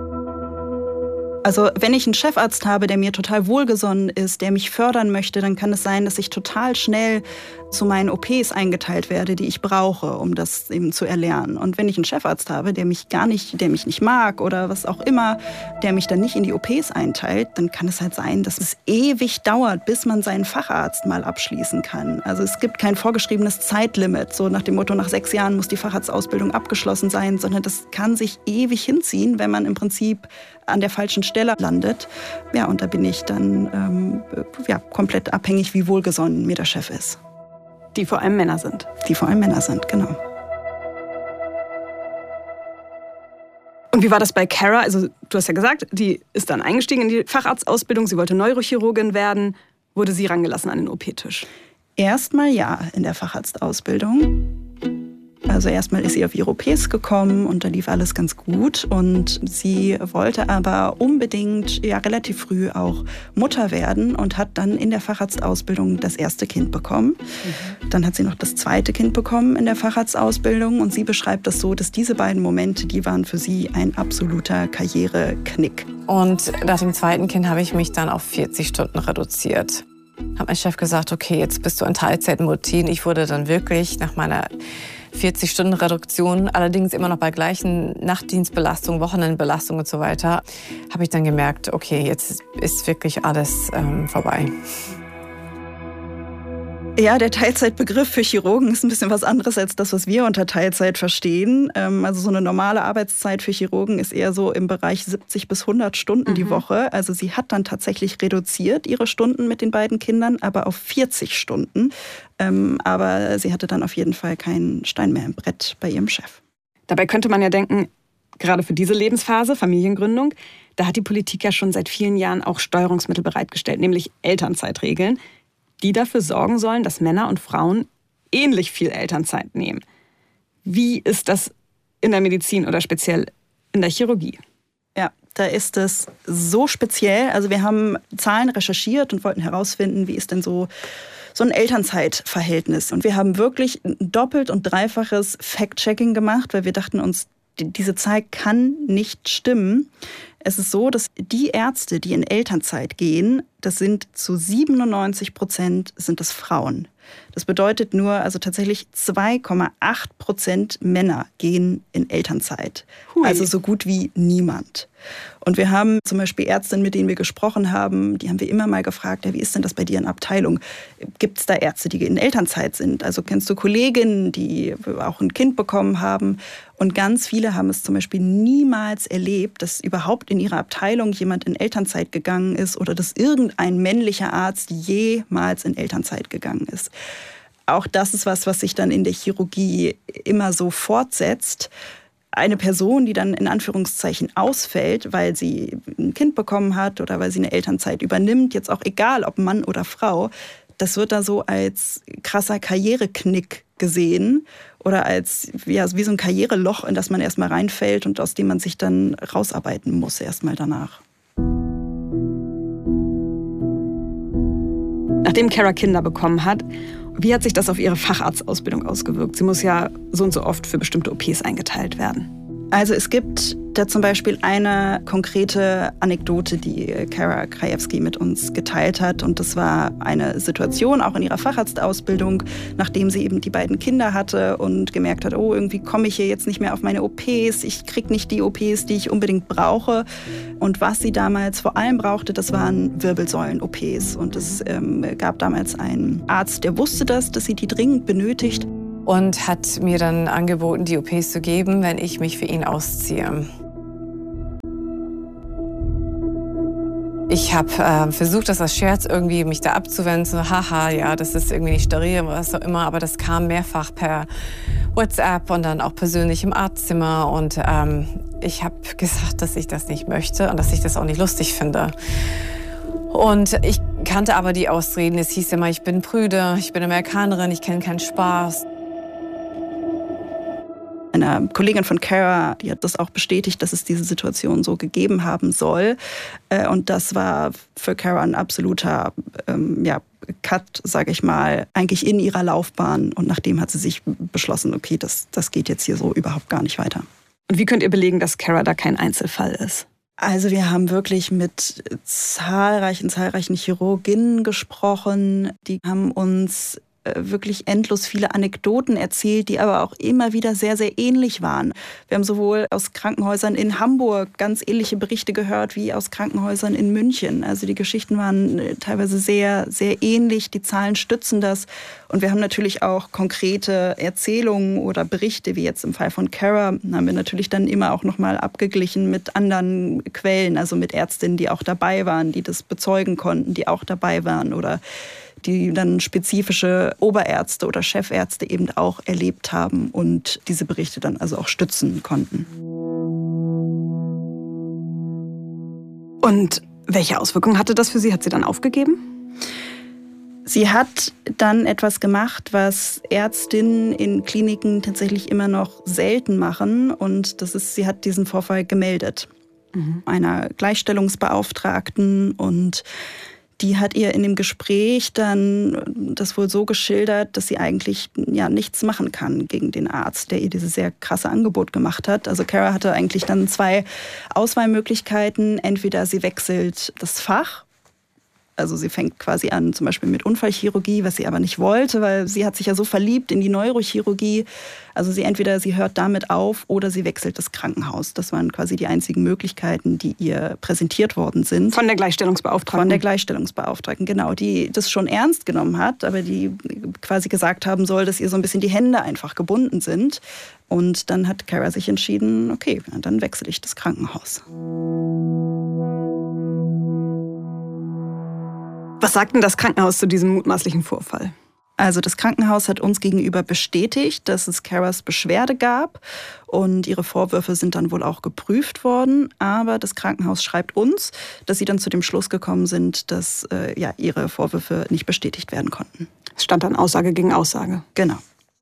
Also wenn ich einen Chefarzt habe, der mir total wohlgesonnen ist, der mich fördern möchte, dann kann es sein, dass ich total schnell zu meinen O Ps eingeteilt werde, die ich brauche, um das eben zu erlernen. Und wenn ich einen Chefarzt habe, der mich gar nicht, der mich nicht mag oder was auch immer, der mich dann nicht in die O Ps einteilt, dann kann es halt sein, dass es ewig dauert, bis man seinen Facharzt mal abschließen kann. Also es gibt kein vorgeschriebenes Zeitlimit, so nach dem Motto, nach sechs Jahren muss die Facharztausbildung abgeschlossen sein, sondern das kann sich ewig hinziehen, wenn man im Prinzip an der falschen Stelle landet. Ja, und da bin ich dann ähm, ja, komplett abhängig, wie wohlgesonnen mir der Chef ist. Die vor allem Männer sind. Die vor allem Männer sind, genau. Und wie war das bei Cara? Also du hast ja gesagt, die ist dann eingestiegen in die Facharztausbildung, sie wollte Neurochirurgin werden. Wurde sie rangelassen an den O P-Tisch? Erstmal ja, in der Facharztausbildung. Also erstmal ist sie auf ihre O Ps gekommen und da lief alles ganz gut. Und sie wollte aber unbedingt ja relativ früh auch Mutter werden und hat dann in der Facharztausbildung das erste Kind bekommen. Mhm. Dann hat sie noch das zweite Kind bekommen in der Facharztausbildung. Und sie beschreibt das so, dass diese beiden Momente, die waren für sie ein absoluter Karriereknick. Und nach dem zweiten Kind habe ich mich dann auf vierzig Stunden reduziert. Hat mein Chef gesagt, okay, jetzt bist du in Teilzeitmutin. Ich wurde dann wirklich nach meiner vierzig Stunden Reduktion, allerdings immer noch bei gleichen Nachtdienstbelastung, Wochenendbelastung und so weiter, habe ich dann gemerkt, okay, jetzt ist wirklich alles ähm, vorbei. Ja, der Teilzeitbegriff für Chirurgen ist ein bisschen was anderes als das, was wir unter Teilzeit verstehen. Also so eine normale Arbeitszeit für Chirurgen ist eher so im Bereich siebzig bis hundert Stunden mhm. die Woche. Also sie hat dann tatsächlich reduziert ihre Stunden mit den beiden Kindern, aber auf vierzig Stunden. Aber sie hatte dann auf jeden Fall keinen Stein mehr im Brett bei ihrem Chef. Dabei könnte man ja denken, gerade für diese Lebensphase, Familiengründung, da hat die Politik ja schon seit vielen Jahren auch Steuerungsmittel bereitgestellt, nämlich Elternzeitregeln, die dafür sorgen sollen, dass Männer und Frauen ähnlich viel Elternzeit nehmen. Wie ist das in der Medizin oder speziell in der Chirurgie? Ja, da ist es so speziell. Also wir haben Zahlen recherchiert und wollten herausfinden, wie ist denn so so ein Elternzeitverhältnis. Und wir haben wirklich ein doppelt und dreifaches Fact-Checking gemacht, weil wir dachten uns, diese Zahl kann nicht stimmen. Es ist so, dass die Ärzte, die in Elternzeit gehen, das sind zu siebenundneunzig Prozent sind das Frauen. Das bedeutet nur, also tatsächlich zwei Komma acht Prozent Männer gehen in Elternzeit. Hui. Also so gut wie niemand. Und wir haben zum Beispiel Ärztinnen, mit denen wir gesprochen haben, die haben wir immer mal gefragt, ja, wie ist denn das bei dir in Abteilung? Gibt es da Ärzte, die in Elternzeit sind? Also kennst du Kolleginnen, die auch ein Kind bekommen haben? Und ganz viele haben es zum Beispiel niemals erlebt, dass überhaupt in ihrer Abteilung jemand in Elternzeit gegangen ist oder dass irgendein männlicher Arzt jemals in Elternzeit gegangen ist. Auch das ist was, was sich dann in der Chirurgie immer so fortsetzt. Eine Person, die dann in Anführungszeichen ausfällt, weil sie ein Kind bekommen hat oder weil sie eine Elternzeit übernimmt, jetzt auch egal, ob Mann oder Frau, das wird da so als krasser Karriereknick gesehen oder als ja, wie so ein Karriereloch, in das man erstmal reinfällt und aus dem man sich dann rausarbeiten muss erstmal danach. Nachdem Cara Kinder bekommen hat, wie hat sich das auf ihre Facharztausbildung ausgewirkt? Sie muss ja so und so oft für bestimmte O Ps eingeteilt werden. Also es gibt da zum Beispiel eine konkrete Anekdote, die Cara Krajewski mit uns geteilt hat. Und das war eine Situation auch in ihrer Facharztausbildung, nachdem sie eben die beiden Kinder hatte und gemerkt hat, oh, irgendwie komme ich hier jetzt nicht mehr auf meine O Ps, ich kriege nicht die O Ps, die ich unbedingt brauche. Und was sie damals vor allem brauchte, das waren Wirbelsäulen-O Ps. Und es ähm, gab damals einen Arzt, der wusste das, dass sie die dringend benötigt. Und hat mir dann angeboten, die O Ps zu geben, wenn ich mich für ihn ausziehe. Ich habe äh, versucht, das als Scherz irgendwie mich da abzuwenden, so, haha, ja, das ist irgendwie nicht steril, was auch immer, aber das kam mehrfach per WhatsApp und dann auch persönlich im Arztzimmer und ähm, ich habe gesagt, dass ich das nicht möchte und dass ich das auch nicht lustig finde. Und ich kannte aber die Ausreden, es hieß immer, ich bin prüde, ich bin Amerikanerin, ich kenne keinen Spaß. Eine Kollegin von Cara, die hat das auch bestätigt, dass es diese Situation so gegeben haben soll. Und das war für Cara ein absoluter ähm, ja, Cut, sage ich mal, eigentlich in ihrer Laufbahn. Und nachdem hat sie sich beschlossen, okay, das, das geht jetzt hier so überhaupt gar nicht weiter. Und wie könnt ihr belegen, dass Cara da kein Einzelfall ist? Also wir haben wirklich mit zahlreichen, zahlreichen Chirurginnen gesprochen. Die haben uns wirklich endlos viele Anekdoten erzählt, die aber auch immer wieder sehr, sehr ähnlich waren. Wir haben sowohl aus Krankenhäusern in Hamburg ganz ähnliche Berichte gehört wie aus Krankenhäusern in München. Also die Geschichten waren teilweise sehr, sehr ähnlich. Die Zahlen stützen das. Und wir haben natürlich auch konkrete Erzählungen oder Berichte, wie jetzt im Fall von Cara, haben wir natürlich dann immer auch nochmal abgeglichen mit anderen Quellen, also mit Ärztinnen, die auch dabei waren, die das bezeugen konnten, die auch dabei waren oder die dann spezifische Oberärzte oder Chefärzte eben auch erlebt haben und diese Berichte dann also auch stützen konnten. Und welche Auswirkungen hatte das für Sie? Hat sie dann aufgegeben? Sie hat dann etwas gemacht, was Ärztinnen in Kliniken tatsächlich immer noch selten machen. Und das ist, sie hat diesen Vorfall gemeldet. Mhm. Einer Gleichstellungsbeauftragten, und die hat ihr in dem Gespräch dann das wohl so geschildert, dass sie eigentlich ja nichts machen kann gegen den Arzt, der ihr dieses sehr krasse Angebot gemacht hat. Also Cara hatte eigentlich dann zwei Auswahlmöglichkeiten. Entweder sie wechselt das Fach, also sie fängt quasi an zum Beispiel mit Unfallchirurgie, was sie aber nicht wollte, weil sie hat sich ja so verliebt in die Neurochirurgie. Also sie entweder sie hört damit auf oder sie wechselt das Krankenhaus. Das waren quasi die einzigen Möglichkeiten, die ihr präsentiert worden sind. Von der Gleichstellungsbeauftragten? Von der Gleichstellungsbeauftragten, genau. Die das schon ernst genommen hat, aber die quasi gesagt haben soll, dass ihr so ein bisschen die Hände einfach gebunden sind. Und dann hat Cara sich entschieden, okay, dann wechsle ich das Krankenhaus. Was sagt denn das Krankenhaus zu diesem mutmaßlichen Vorfall? Also das Krankenhaus hat uns gegenüber bestätigt, dass es Caras Beschwerde gab und ihre Vorwürfe sind dann wohl auch geprüft worden. Aber das Krankenhaus schreibt uns, dass sie dann zu dem Schluss gekommen sind, dass äh, ja, ihre Vorwürfe nicht bestätigt werden konnten. Es stand dann Aussage gegen Aussage. Genau.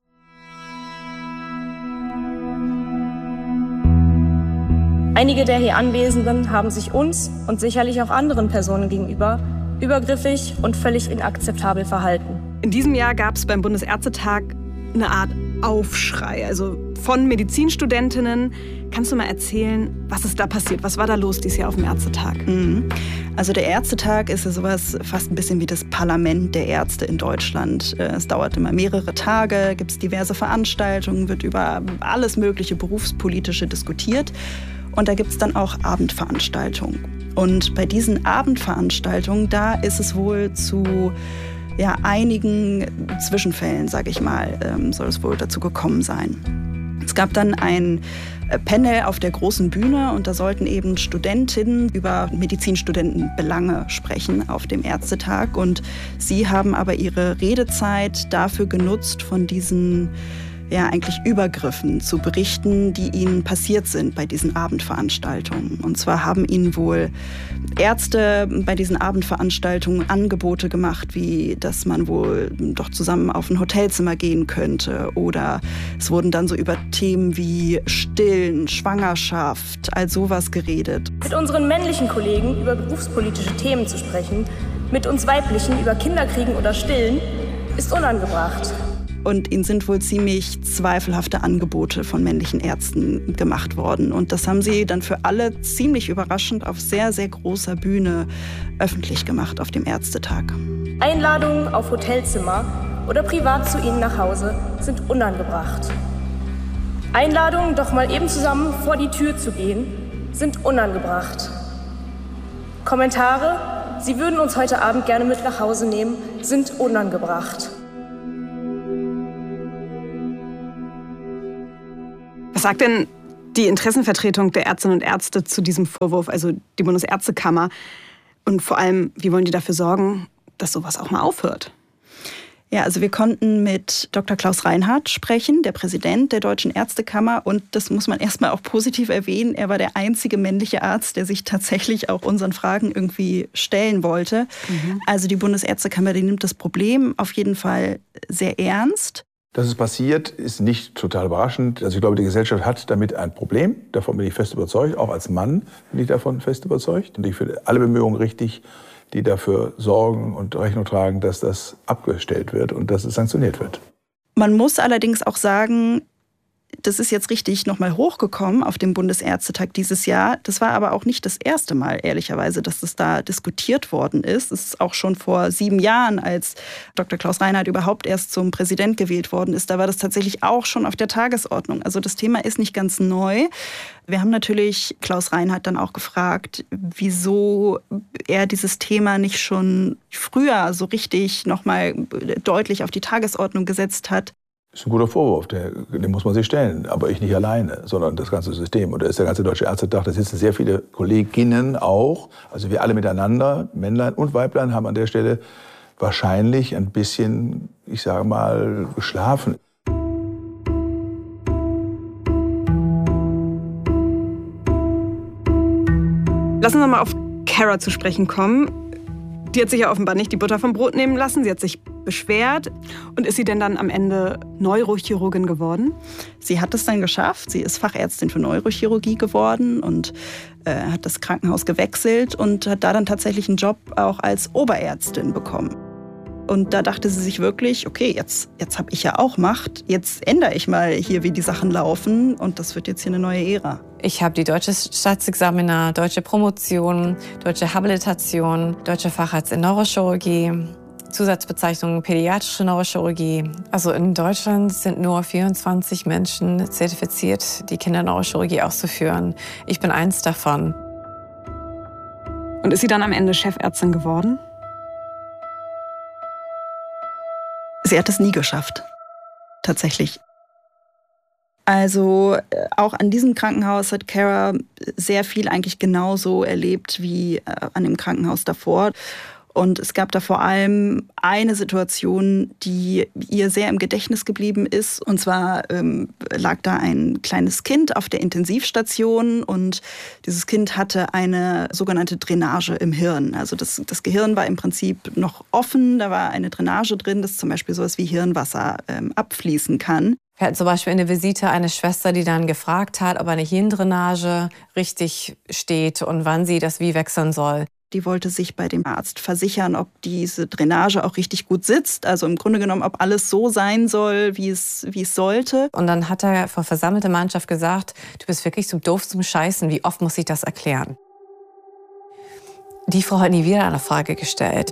Einige der hier Anwesenden haben sich uns und sicherlich auch anderen Personen gegenüber übergriffig und völlig inakzeptabel verhalten. In diesem Jahr gab es beim Bundesärztetag eine Art Aufschrei, also von Medizinstudentinnen. Kannst du mal erzählen, was ist da passiert? Was war da los dieses Jahr auf dem Ärztetag? Mhm. Also der Ärztetag ist ja sowas fast ein bisschen wie das Parlament der Ärzte in Deutschland. Es dauert immer mehrere Tage, gibt es diverse Veranstaltungen, wird über alles mögliche Berufspolitische diskutiert. Und da gibt es dann auch Abendveranstaltungen. Und bei diesen Abendveranstaltungen, da ist es wohl zu ja, einigen Zwischenfällen, sage ich mal, ähm, soll es wohl dazu gekommen sein. Es gab dann ein Panel auf der großen Bühne und da sollten eben Studentinnen über Medizinstudentenbelange sprechen auf dem Ärztetag. Und sie haben aber ihre Redezeit dafür genutzt, von diesen ja, eigentlich Übergriffen zu berichten, die ihnen passiert sind bei diesen Abendveranstaltungen. Und zwar haben ihnen wohl Ärzte bei diesen Abendveranstaltungen Angebote gemacht, wie dass man wohl doch zusammen auf ein Hotelzimmer gehen könnte. Oder es wurden dann so über Themen wie Stillen, Schwangerschaft, all sowas geredet. Mit unseren männlichen Kollegen über berufspolitische Themen zu sprechen, mit uns Weiblichen über Kinderkriegen oder Stillen, ist unangebracht. Und ihnen sind wohl ziemlich zweifelhafte Angebote von männlichen Ärzten gemacht worden. Und das haben sie dann für alle ziemlich überraschend auf sehr, sehr großer Bühne öffentlich gemacht auf dem Ärztetag. Einladungen auf Hotelzimmer oder privat zu ihnen nach Hause sind unangebracht. Einladungen, doch mal eben zusammen vor die Tür zu gehen, sind unangebracht. Kommentare, sie würden uns heute Abend gerne mit nach Hause nehmen, sind unangebracht. Was sagt denn die Interessenvertretung der Ärztinnen und Ärzte zu diesem Vorwurf, also die Bundesärztekammer? Und vor allem, wie wollen die dafür sorgen, dass sowas auch mal aufhört? Ja, also wir konnten mit Doktor Klaus Reinhardt sprechen, der Präsident der Deutschen Ärztekammer. Und das muss man erstmal auch positiv erwähnen. Er war der einzige männliche Arzt, der sich tatsächlich auch unseren Fragen irgendwie stellen wollte. Mhm. Also die Bundesärztekammer, die nimmt das Problem auf jeden Fall sehr ernst. Dass es passiert, ist nicht total überraschend. Also ich glaube, die Gesellschaft hat damit ein Problem. Davon bin ich fest überzeugt. Auch als Mann bin ich davon fest überzeugt. Und ich finde alle Bemühungen richtig, die dafür sorgen und Rechnung tragen, dass das abgestellt wird und dass es sanktioniert wird. Man muss allerdings auch sagen, das ist jetzt richtig nochmal hochgekommen auf dem Bundesärztetag dieses Jahr. Das war aber auch nicht das erste Mal, ehrlicherweise, dass das da diskutiert worden ist. Es ist auch schon vor sieben Jahren, als Doktor Klaus Reinhardt überhaupt erst zum Präsident gewählt worden ist. Da war das tatsächlich auch schon auf der Tagesordnung. Also das Thema ist nicht ganz neu. Wir haben natürlich Klaus Reinhardt dann auch gefragt, wieso er dieses Thema nicht schon früher so richtig nochmal deutlich auf die Tagesordnung gesetzt hat. Das ist ein guter Vorwurf, den, den muss man sich stellen. Aber ich nicht alleine, sondern das ganze System. Und da ist der ganze Deutsche Ärztetag, da sitzen sehr viele Kolleginnen auch. Also wir alle miteinander, Männlein und Weiblein, haben an der Stelle wahrscheinlich ein bisschen, ich sage mal, geschlafen. Lassen wir mal auf Cara zu sprechen kommen. Die hat sich ja offenbar nicht die Butter vom Brot nehmen lassen. Sie hat sich beschwert. Und ist sie denn dann am Ende Neurochirurgin geworden? Sie hat es dann geschafft. Sie ist Fachärztin für Neurochirurgie geworden und äh, hat das Krankenhaus gewechselt und hat da dann tatsächlich einen Job auch als Oberärztin bekommen. Und da dachte sie sich wirklich, okay, jetzt, jetzt habe ich ja auch Macht. Jetzt ändere ich mal hier, wie die Sachen laufen. Und das wird jetzt hier eine neue Ära. Ich habe die deutsche Staatsexamina, deutsche Promotion, deutsche Habilitation, deutscher Facharzt in Neurochirurgie, Zusatzbezeichnung pädiatrische Neurochirurgie. Also in Deutschland sind nur vierundzwanzig Menschen zertifiziert, die Kinderneurochirurgie auszuführen. Ich bin eins davon. Und ist sie dann am Ende Chefärztin geworden? Sie hat es nie geschafft, tatsächlich. Also auch an diesem Krankenhaus hat Cara sehr viel eigentlich genauso erlebt wie an dem Krankenhaus davor. Und es gab da vor allem eine Situation, die ihr sehr im Gedächtnis geblieben ist. Und zwar ähm, lag da ein kleines Kind auf der Intensivstation und dieses Kind hatte eine sogenannte Drainage im Hirn. Also das, das Gehirn war im Prinzip noch offen, da war eine Drainage drin, dass zum Beispiel sowas wie Hirnwasser ähm, abfließen kann. Wir hatten zum Beispiel in der Visite eine Schwester, die dann gefragt hat, ob eine Hirndrainage richtig steht und wann sie das wie wechseln soll. Die wollte sich bei dem Arzt versichern, ob diese Drainage auch richtig gut sitzt. Also im Grunde genommen, ob alles so sein soll, wie es, wie es sollte. Und dann hat er vor versammelter Mannschaft gesagt, du bist wirklich so doof zum Scheißen, wie oft muss ich das erklären? Die Frau hat nie wieder eine Frage gestellt.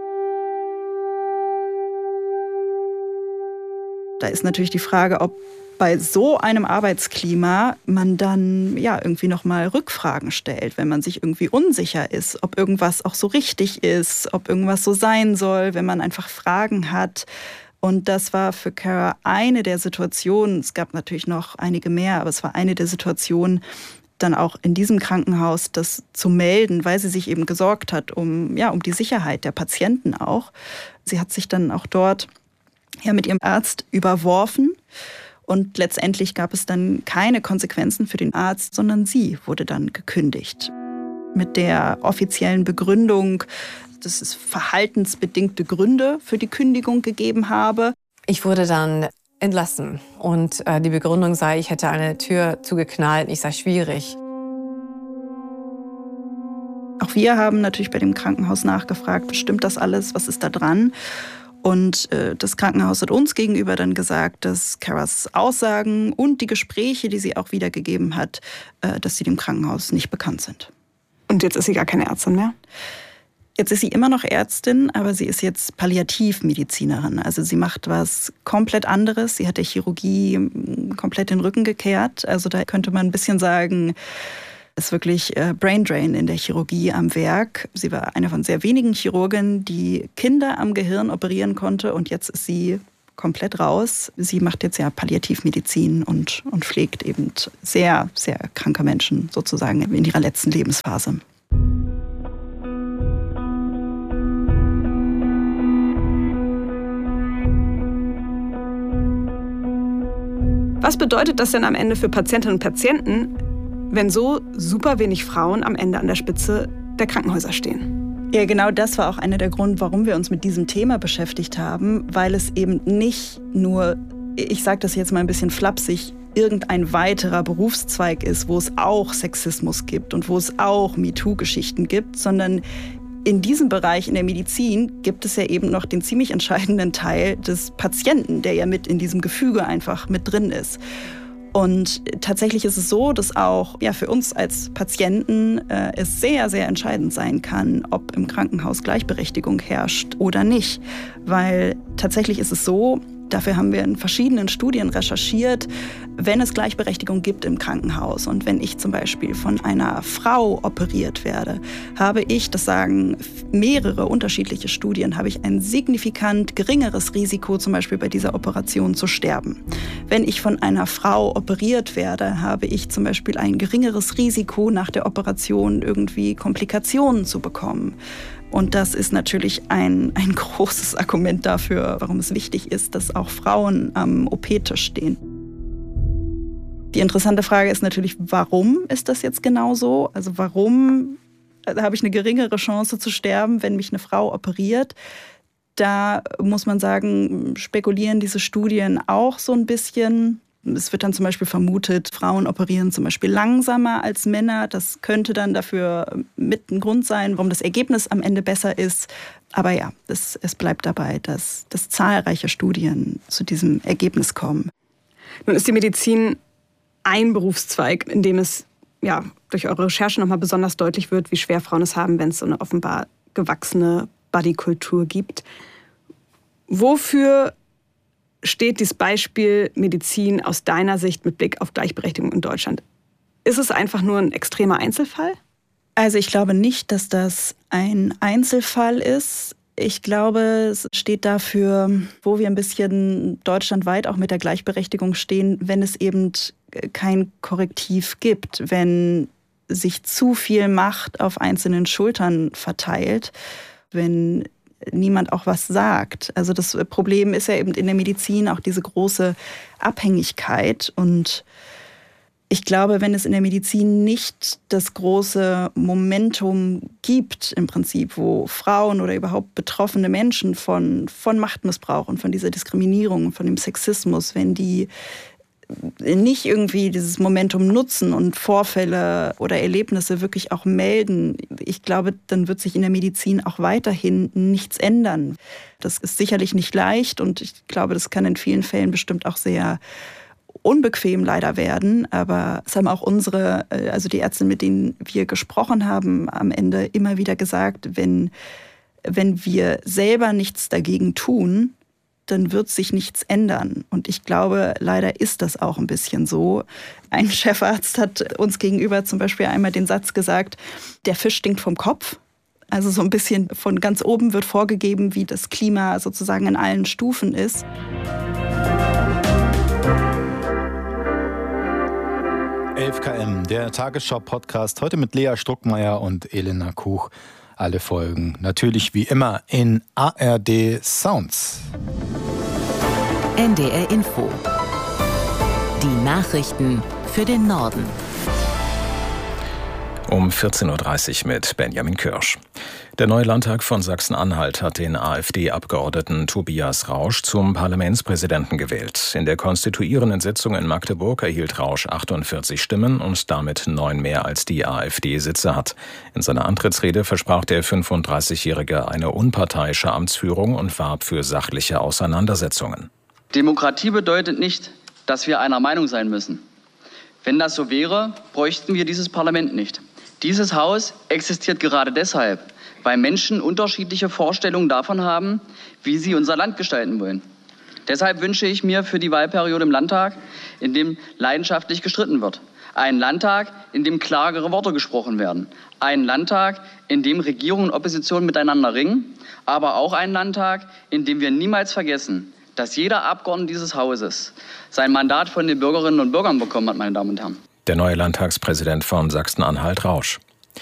Da ist natürlich die Frage, ob bei so einem Arbeitsklima man dann ja irgendwie noch mal Rückfragen stellt, wenn man sich irgendwie unsicher ist, ob irgendwas auch so richtig ist, ob irgendwas so sein soll, wenn man einfach Fragen hat. Und das war für Cara eine der Situationen, es gab natürlich noch einige mehr, aber es war eine der Situationen, dann auch in diesem Krankenhaus das zu melden, weil sie sich eben gesorgt hat um, ja, um die Sicherheit der Patienten auch. Sie hat sich dann auch dort ja, mit ihrem Arzt überworfen. Und letztendlich gab es dann keine Konsequenzen für den Arzt, sondern sie wurde dann gekündigt. Mit der offiziellen Begründung, dass es verhaltensbedingte Gründe für die Kündigung gegeben habe. Ich wurde dann entlassen und äh, die Begründung sei, ich hätte eine Tür zugeknallt, ich sei schwierig. Auch auch wir haben natürlich bei dem Krankenhaus nachgefragt, stimmt das alles, was ist da dran? Und äh, das Krankenhaus hat uns gegenüber dann gesagt, dass Caras Aussagen und die Gespräche, die sie auch wiedergegeben hat, äh, dass sie dem Krankenhaus nicht bekannt sind. Und jetzt ist sie gar keine Ärztin mehr? Jetzt ist sie immer noch Ärztin, aber sie ist jetzt Palliativmedizinerin. Also sie macht was komplett anderes. Sie hat der Chirurgie komplett den Rücken gekehrt. Also da könnte man ein bisschen sagen, es ist wirklich Braindrain in der Chirurgie am Werk. Sie war eine von sehr wenigen Chirurgen, die Kinder am Gehirn operieren konnte. Und jetzt ist sie komplett raus. Sie macht jetzt ja Palliativmedizin und, und pflegt eben sehr, sehr kranke Menschen sozusagen in ihrer letzten Lebensphase. Was bedeutet das denn am Ende für Patientinnen und Patienten, wenn so super wenig Frauen am Ende an der Spitze der Krankenhäuser stehen? Ja, genau das war auch einer der Gründe, warum wir uns mit diesem Thema beschäftigt haben, weil es eben nicht nur, ich sage das jetzt mal ein bisschen flapsig, irgendein weiterer Berufszweig ist, wo es auch Sexismus gibt und wo es auch MeToo-Geschichten gibt, sondern in diesem Bereich, in der Medizin, gibt es ja eben noch den ziemlich entscheidenden Teil des Patienten, der ja mit in diesem Gefüge einfach mit drin ist. Und tatsächlich ist es so, dass auch ja, für uns als Patienten äh, es sehr, sehr entscheidend sein kann, ob im Krankenhaus Gleichberechtigung herrscht oder nicht. Weil tatsächlich ist es so, dafür haben wir in verschiedenen Studien recherchiert, wenn es Gleichberechtigung gibt im Krankenhaus und wenn ich zum Beispiel von einer Frau operiert werde, habe ich, das sagen mehrere unterschiedliche Studien, habe ich ein signifikant geringeres Risiko, zum Beispiel bei dieser Operation zu sterben. Wenn ich von einer Frau operiert werde, habe ich zum Beispiel ein geringeres Risiko, nach der Operation irgendwie Komplikationen zu bekommen. Und das ist natürlich ein, ein großes Argument dafür, warum es wichtig ist, dass auch Frauen am O P-Tisch stehen. Die interessante Frage ist natürlich, warum ist das jetzt genau so? Also warum habe ich eine geringere Chance zu sterben, wenn mich eine Frau operiert? Da muss man sagen, spekulieren diese Studien auch so ein bisschen. Es wird dann zum Beispiel vermutet, Frauen operieren zum Beispiel langsamer als Männer. Das könnte dann dafür mit ein Grund sein, warum das Ergebnis am Ende besser ist. Aber ja, es, es bleibt dabei, dass, dass zahlreiche Studien zu diesem Ergebnis kommen. Nun ist die Medizin ein Berufszweig, in dem es ja, durch eure Recherche nochmal besonders deutlich wird, wie schwer Frauen es haben, wenn es so eine offenbar gewachsene Bodykultur gibt. Wofür steht dieses Beispiel Medizin aus deiner Sicht mit Blick auf Gleichberechtigung in Deutschland? Ist es einfach nur ein extremer Einzelfall? Also ich glaube nicht, dass das ein Einzelfall ist. Ich glaube, es steht dafür, wo wir ein bisschen deutschlandweit auch mit der Gleichberechtigung stehen, wenn es eben kein Korrektiv gibt, wenn sich zu viel Macht auf einzelnen Schultern verteilt, wenn niemand auch was sagt. Also das Problem ist ja eben in der Medizin auch diese große Abhängigkeit. Und ich glaube, wenn es in der Medizin nicht das große Momentum gibt, im Prinzip, wo Frauen oder überhaupt betroffene Menschen von, von Machtmissbrauch und von dieser Diskriminierung, von dem Sexismus, wenn die nicht irgendwie dieses Momentum nutzen und Vorfälle oder Erlebnisse wirklich auch melden, ich glaube, dann wird sich in der Medizin auch weiterhin nichts ändern. Das ist sicherlich nicht leicht und ich glaube, das kann in vielen Fällen bestimmt auch sehr unbequem leider werden. Aber es haben auch unsere, also die Ärzte, mit denen wir gesprochen haben, am Ende immer wieder gesagt, wenn, wenn wir selber nichts dagegen tun, dann wird sich nichts ändern. Und ich glaube, leider ist das auch ein bisschen so. Ein Chefarzt hat uns gegenüber zum Beispiel einmal den Satz gesagt, der Fisch stinkt vom Kopf. Also so ein bisschen von ganz oben wird vorgegeben, wie das Klima sozusagen in allen Stufen ist. elf Kilometer, der Tagesschau-Podcast, heute mit Lea Struckmeier und Elena Kuch. Alle Folgen natürlich wie immer in A R D Sounds. N D R Info. Die Nachrichten für den Norden. Um vierzehn Uhr dreißig mit Benjamin Kirsch. Der neue Landtag von Sachsen-Anhalt hat den AfD-Abgeordneten Tobias Rausch zum Parlamentspräsidenten gewählt. In der konstituierenden Sitzung in Magdeburg erhielt Rausch achtundvierzig Stimmen und damit neun mehr als die AfD Sitze hat. In seiner Antrittsrede versprach der fünfunddreißigjährige eine unparteiische Amtsführung und warb für sachliche Auseinandersetzungen. Demokratie bedeutet nicht, dass wir einer Meinung sein müssen. Wenn das so wäre, bräuchten wir dieses Parlament nicht. Dieses Haus existiert gerade deshalb, weil Menschen unterschiedliche Vorstellungen davon haben, wie sie unser Land gestalten wollen. Deshalb wünsche ich mir für die Wahlperiode im Landtag, in dem leidenschaftlich gestritten wird. Einen Landtag, in dem klarere Worte gesprochen werden. Einen Landtag, in dem Regierung und Opposition miteinander ringen. Aber auch einen Landtag, in dem wir niemals vergessen, dass jeder Abgeordnete dieses Hauses sein Mandat von den Bürgerinnen und Bürgern bekommen hat, meine Damen und Herren. Der neue Landtagspräsident von Sachsen-Anhalt, Rausch.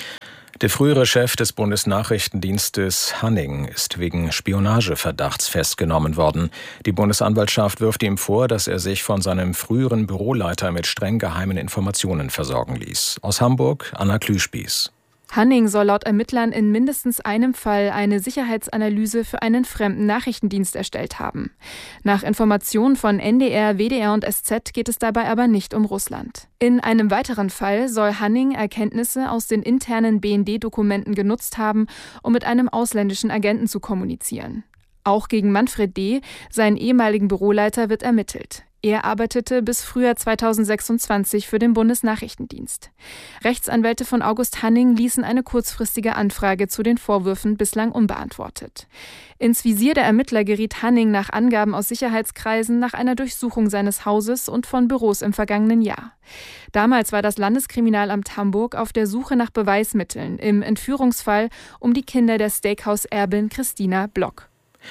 Der frühere Chef des Bundesnachrichtendienstes Hanning ist wegen Spionageverdachts festgenommen worden. Die Bundesanwaltschaft wirft ihm vor, dass er sich von seinem früheren Büroleiter mit streng geheimen Informationen versorgen ließ. Aus Hamburg, Anna Klüspieß. Hanning soll laut Ermittlern in mindestens einem Fall eine Sicherheitsanalyse für einen fremden Nachrichtendienst erstellt haben. Nach Informationen von N D R, W D R und S Z geht es dabei aber nicht um Russland. In einem weiteren Fall soll Hanning Erkenntnisse aus den internen B N D-Dokumenten genutzt haben, um mit einem ausländischen Agenten zu kommunizieren. Auch gegen Manfred D., seinen ehemaligen Büroleiter, wird ermittelt. Er arbeitete bis Frühjahr zweitausendsechsundzwanzig für den Bundesnachrichtendienst. Rechtsanwälte von August Hanning ließen eine kurzfristige Anfrage zu den Vorwürfen bislang unbeantwortet. Ins Visier der Ermittler geriet Hanning nach Angaben aus Sicherheitskreisen nach einer Durchsuchung seines Hauses und von Büros im vergangenen Jahr. Damals war das Landeskriminalamt Hamburg auf der Suche nach Beweismitteln im Entführungsfall um die Kinder der Steakhouse-Erbin Christina Block.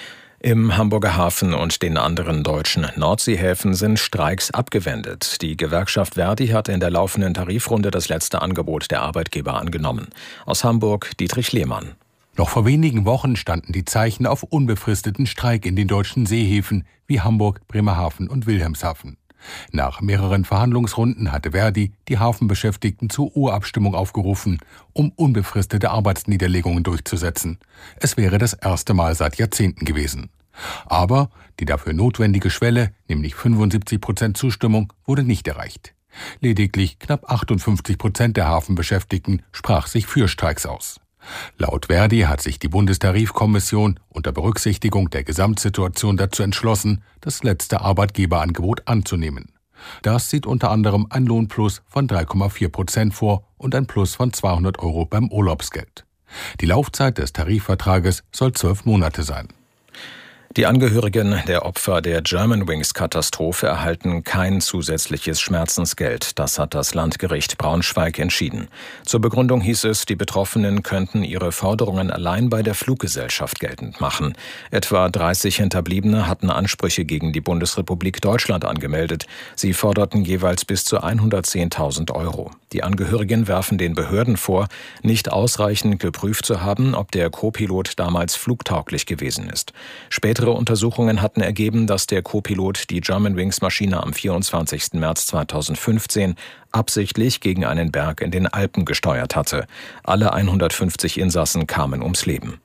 Im Hamburger Hafen und den anderen deutschen Nordseehäfen sind Streiks abgewendet. Die Gewerkschaft Verdi hat in der laufenden Tarifrunde das letzte Angebot der Arbeitgeber angenommen. Aus Hamburg Dietrich Lehmann. Noch vor wenigen Wochen standen die Zeichen auf unbefristeten Streik in den deutschen Seehäfen wie Hamburg, Bremerhaven und Wilhelmshaven. Nach mehreren Verhandlungsrunden hatte Verdi die Hafenbeschäftigten zur Urabstimmung aufgerufen, um unbefristete Arbeitsniederlegungen durchzusetzen. Es wäre das erste Mal seit Jahrzehnten gewesen. Aber die dafür notwendige Schwelle, nämlich fünfundsiebzig Prozent Zustimmung, wurde nicht erreicht. Lediglich knapp achtundfünfzig Prozent der Hafenbeschäftigten sprach sich für Streiks aus. Laut Verdi hat sich die Bundestarifkommission unter Berücksichtigung der Gesamtsituation dazu entschlossen, das letzte Arbeitgeberangebot anzunehmen. Das sieht unter anderem ein Lohnplus von drei Komma vier Prozent vor und ein Plus von zweihundert Euro beim Urlaubsgeld. Die Laufzeit des Tarifvertrages soll zwölf Monate sein. Die Angehörigen der Opfer der Germanwings-Katastrophe erhalten kein zusätzliches Schmerzensgeld. Das hat das Landgericht Braunschweig entschieden. Zur Begründung hieß es, die Betroffenen könnten ihre Forderungen allein bei der Fluggesellschaft geltend machen. Etwa dreißig Hinterbliebene hatten Ansprüche gegen die Bundesrepublik Deutschland angemeldet. Sie forderten jeweils bis zu hundertzehntausend Euro. Die Angehörigen werfen den Behörden vor, nicht ausreichend geprüft zu haben, ob der Co-Pilot damals flugtauglich gewesen ist. Später Weitere Untersuchungen hatten ergeben, dass der Co-Pilot die Germanwings-Maschine am vierundzwanzigsten März zweitausendfünfzehn absichtlich gegen einen Berg in den Alpen gesteuert hatte. Alle hundertfünfzig Insassen kamen ums Leben.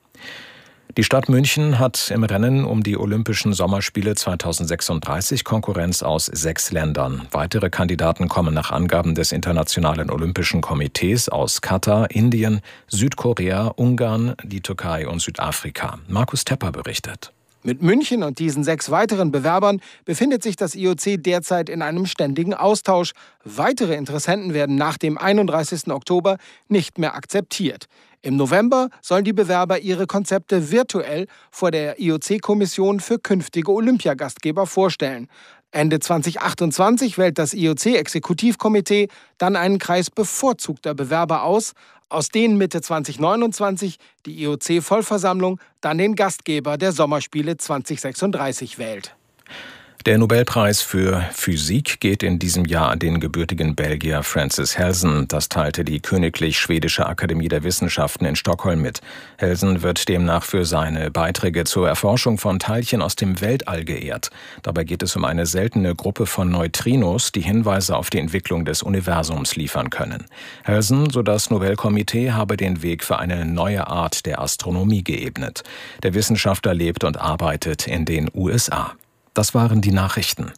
Die Stadt München hat im Rennen um die Olympischen Sommerspiele zweitausendsechsunddreißig Konkurrenz aus sechs Ländern. Weitere Kandidaten kommen nach Angaben des Internationalen Olympischen Komitees aus Katar, Indien, Südkorea, Ungarn, die Türkei und Südafrika. Markus Tepper berichtet. Mit München und diesen sechs weiteren Bewerbern befindet sich das I O C derzeit in einem ständigen Austausch. Weitere Interessenten werden nach dem einunddreißigsten Oktober nicht mehr akzeptiert. Im November sollen die Bewerber ihre Konzepte virtuell vor der I O C-Kommission für künftige Olympiagastgeber vorstellen. Ende zweitausendachtundzwanzig wählt das I O C-Exekutivkomitee dann einen Kreis bevorzugter Bewerber aus, aus denen Mitte zweitausendneunundzwanzig die I O C-Vollversammlung dann den Gastgeber der Sommerspiele zweitausendsechsunddreißig wählt. Der Nobelpreis für Physik geht in diesem Jahr an den gebürtigen Belgier Francis Helsen. Das teilte die Königlich Schwedische Akademie der Wissenschaften in Stockholm mit. Helsen wird demnach für seine Beiträge zur Erforschung von Teilchen aus dem Weltall geehrt. Dabei geht es um eine seltene Gruppe von Neutrinos, die Hinweise auf die Entwicklung des Universums liefern können. Helsen, so das Nobelkomitee, habe den Weg für eine neue Art der Astronomie geebnet. Der Wissenschaftler lebt und arbeitet in den U S A. Das waren die Nachrichten.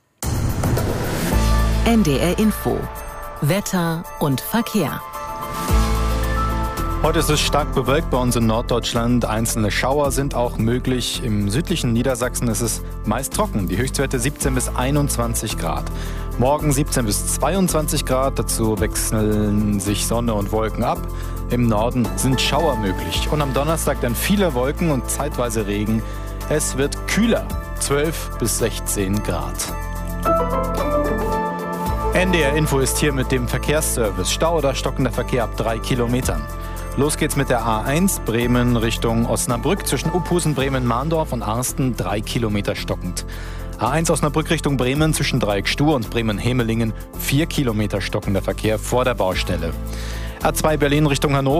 N D R Info. Wetter und Verkehr. Heute ist es stark bewölkt bei uns in Norddeutschland. Einzelne Schauer sind auch möglich. Im südlichen Niedersachsen ist es meist trocken. Die Höchstwerte siebzehn bis einundzwanzig Grad. Morgen siebzehn bis zweiundzwanzig Grad. Dazu wechseln sich Sonne und Wolken ab. Im Norden sind Schauer möglich. Und am Donnerstag dann viele Wolken und zeitweise Regen. Es wird kühler. zwölf bis sechzehn Grad. N D R Info ist hier mit dem Verkehrsservice. Stau oder stockender Verkehr ab drei Kilometern. Los geht's mit der A eins Bremen Richtung Osnabrück zwischen Uphusen, Bremen-Mahndorf und Arsten, drei Kilometer stockend. A eins Osnabrück Richtung Bremen zwischen Dreieck-Stuhr und Bremen-Hemelingen, vier Kilometer stockender Verkehr vor der Baustelle. A zwei Berlin Richtung Hannover.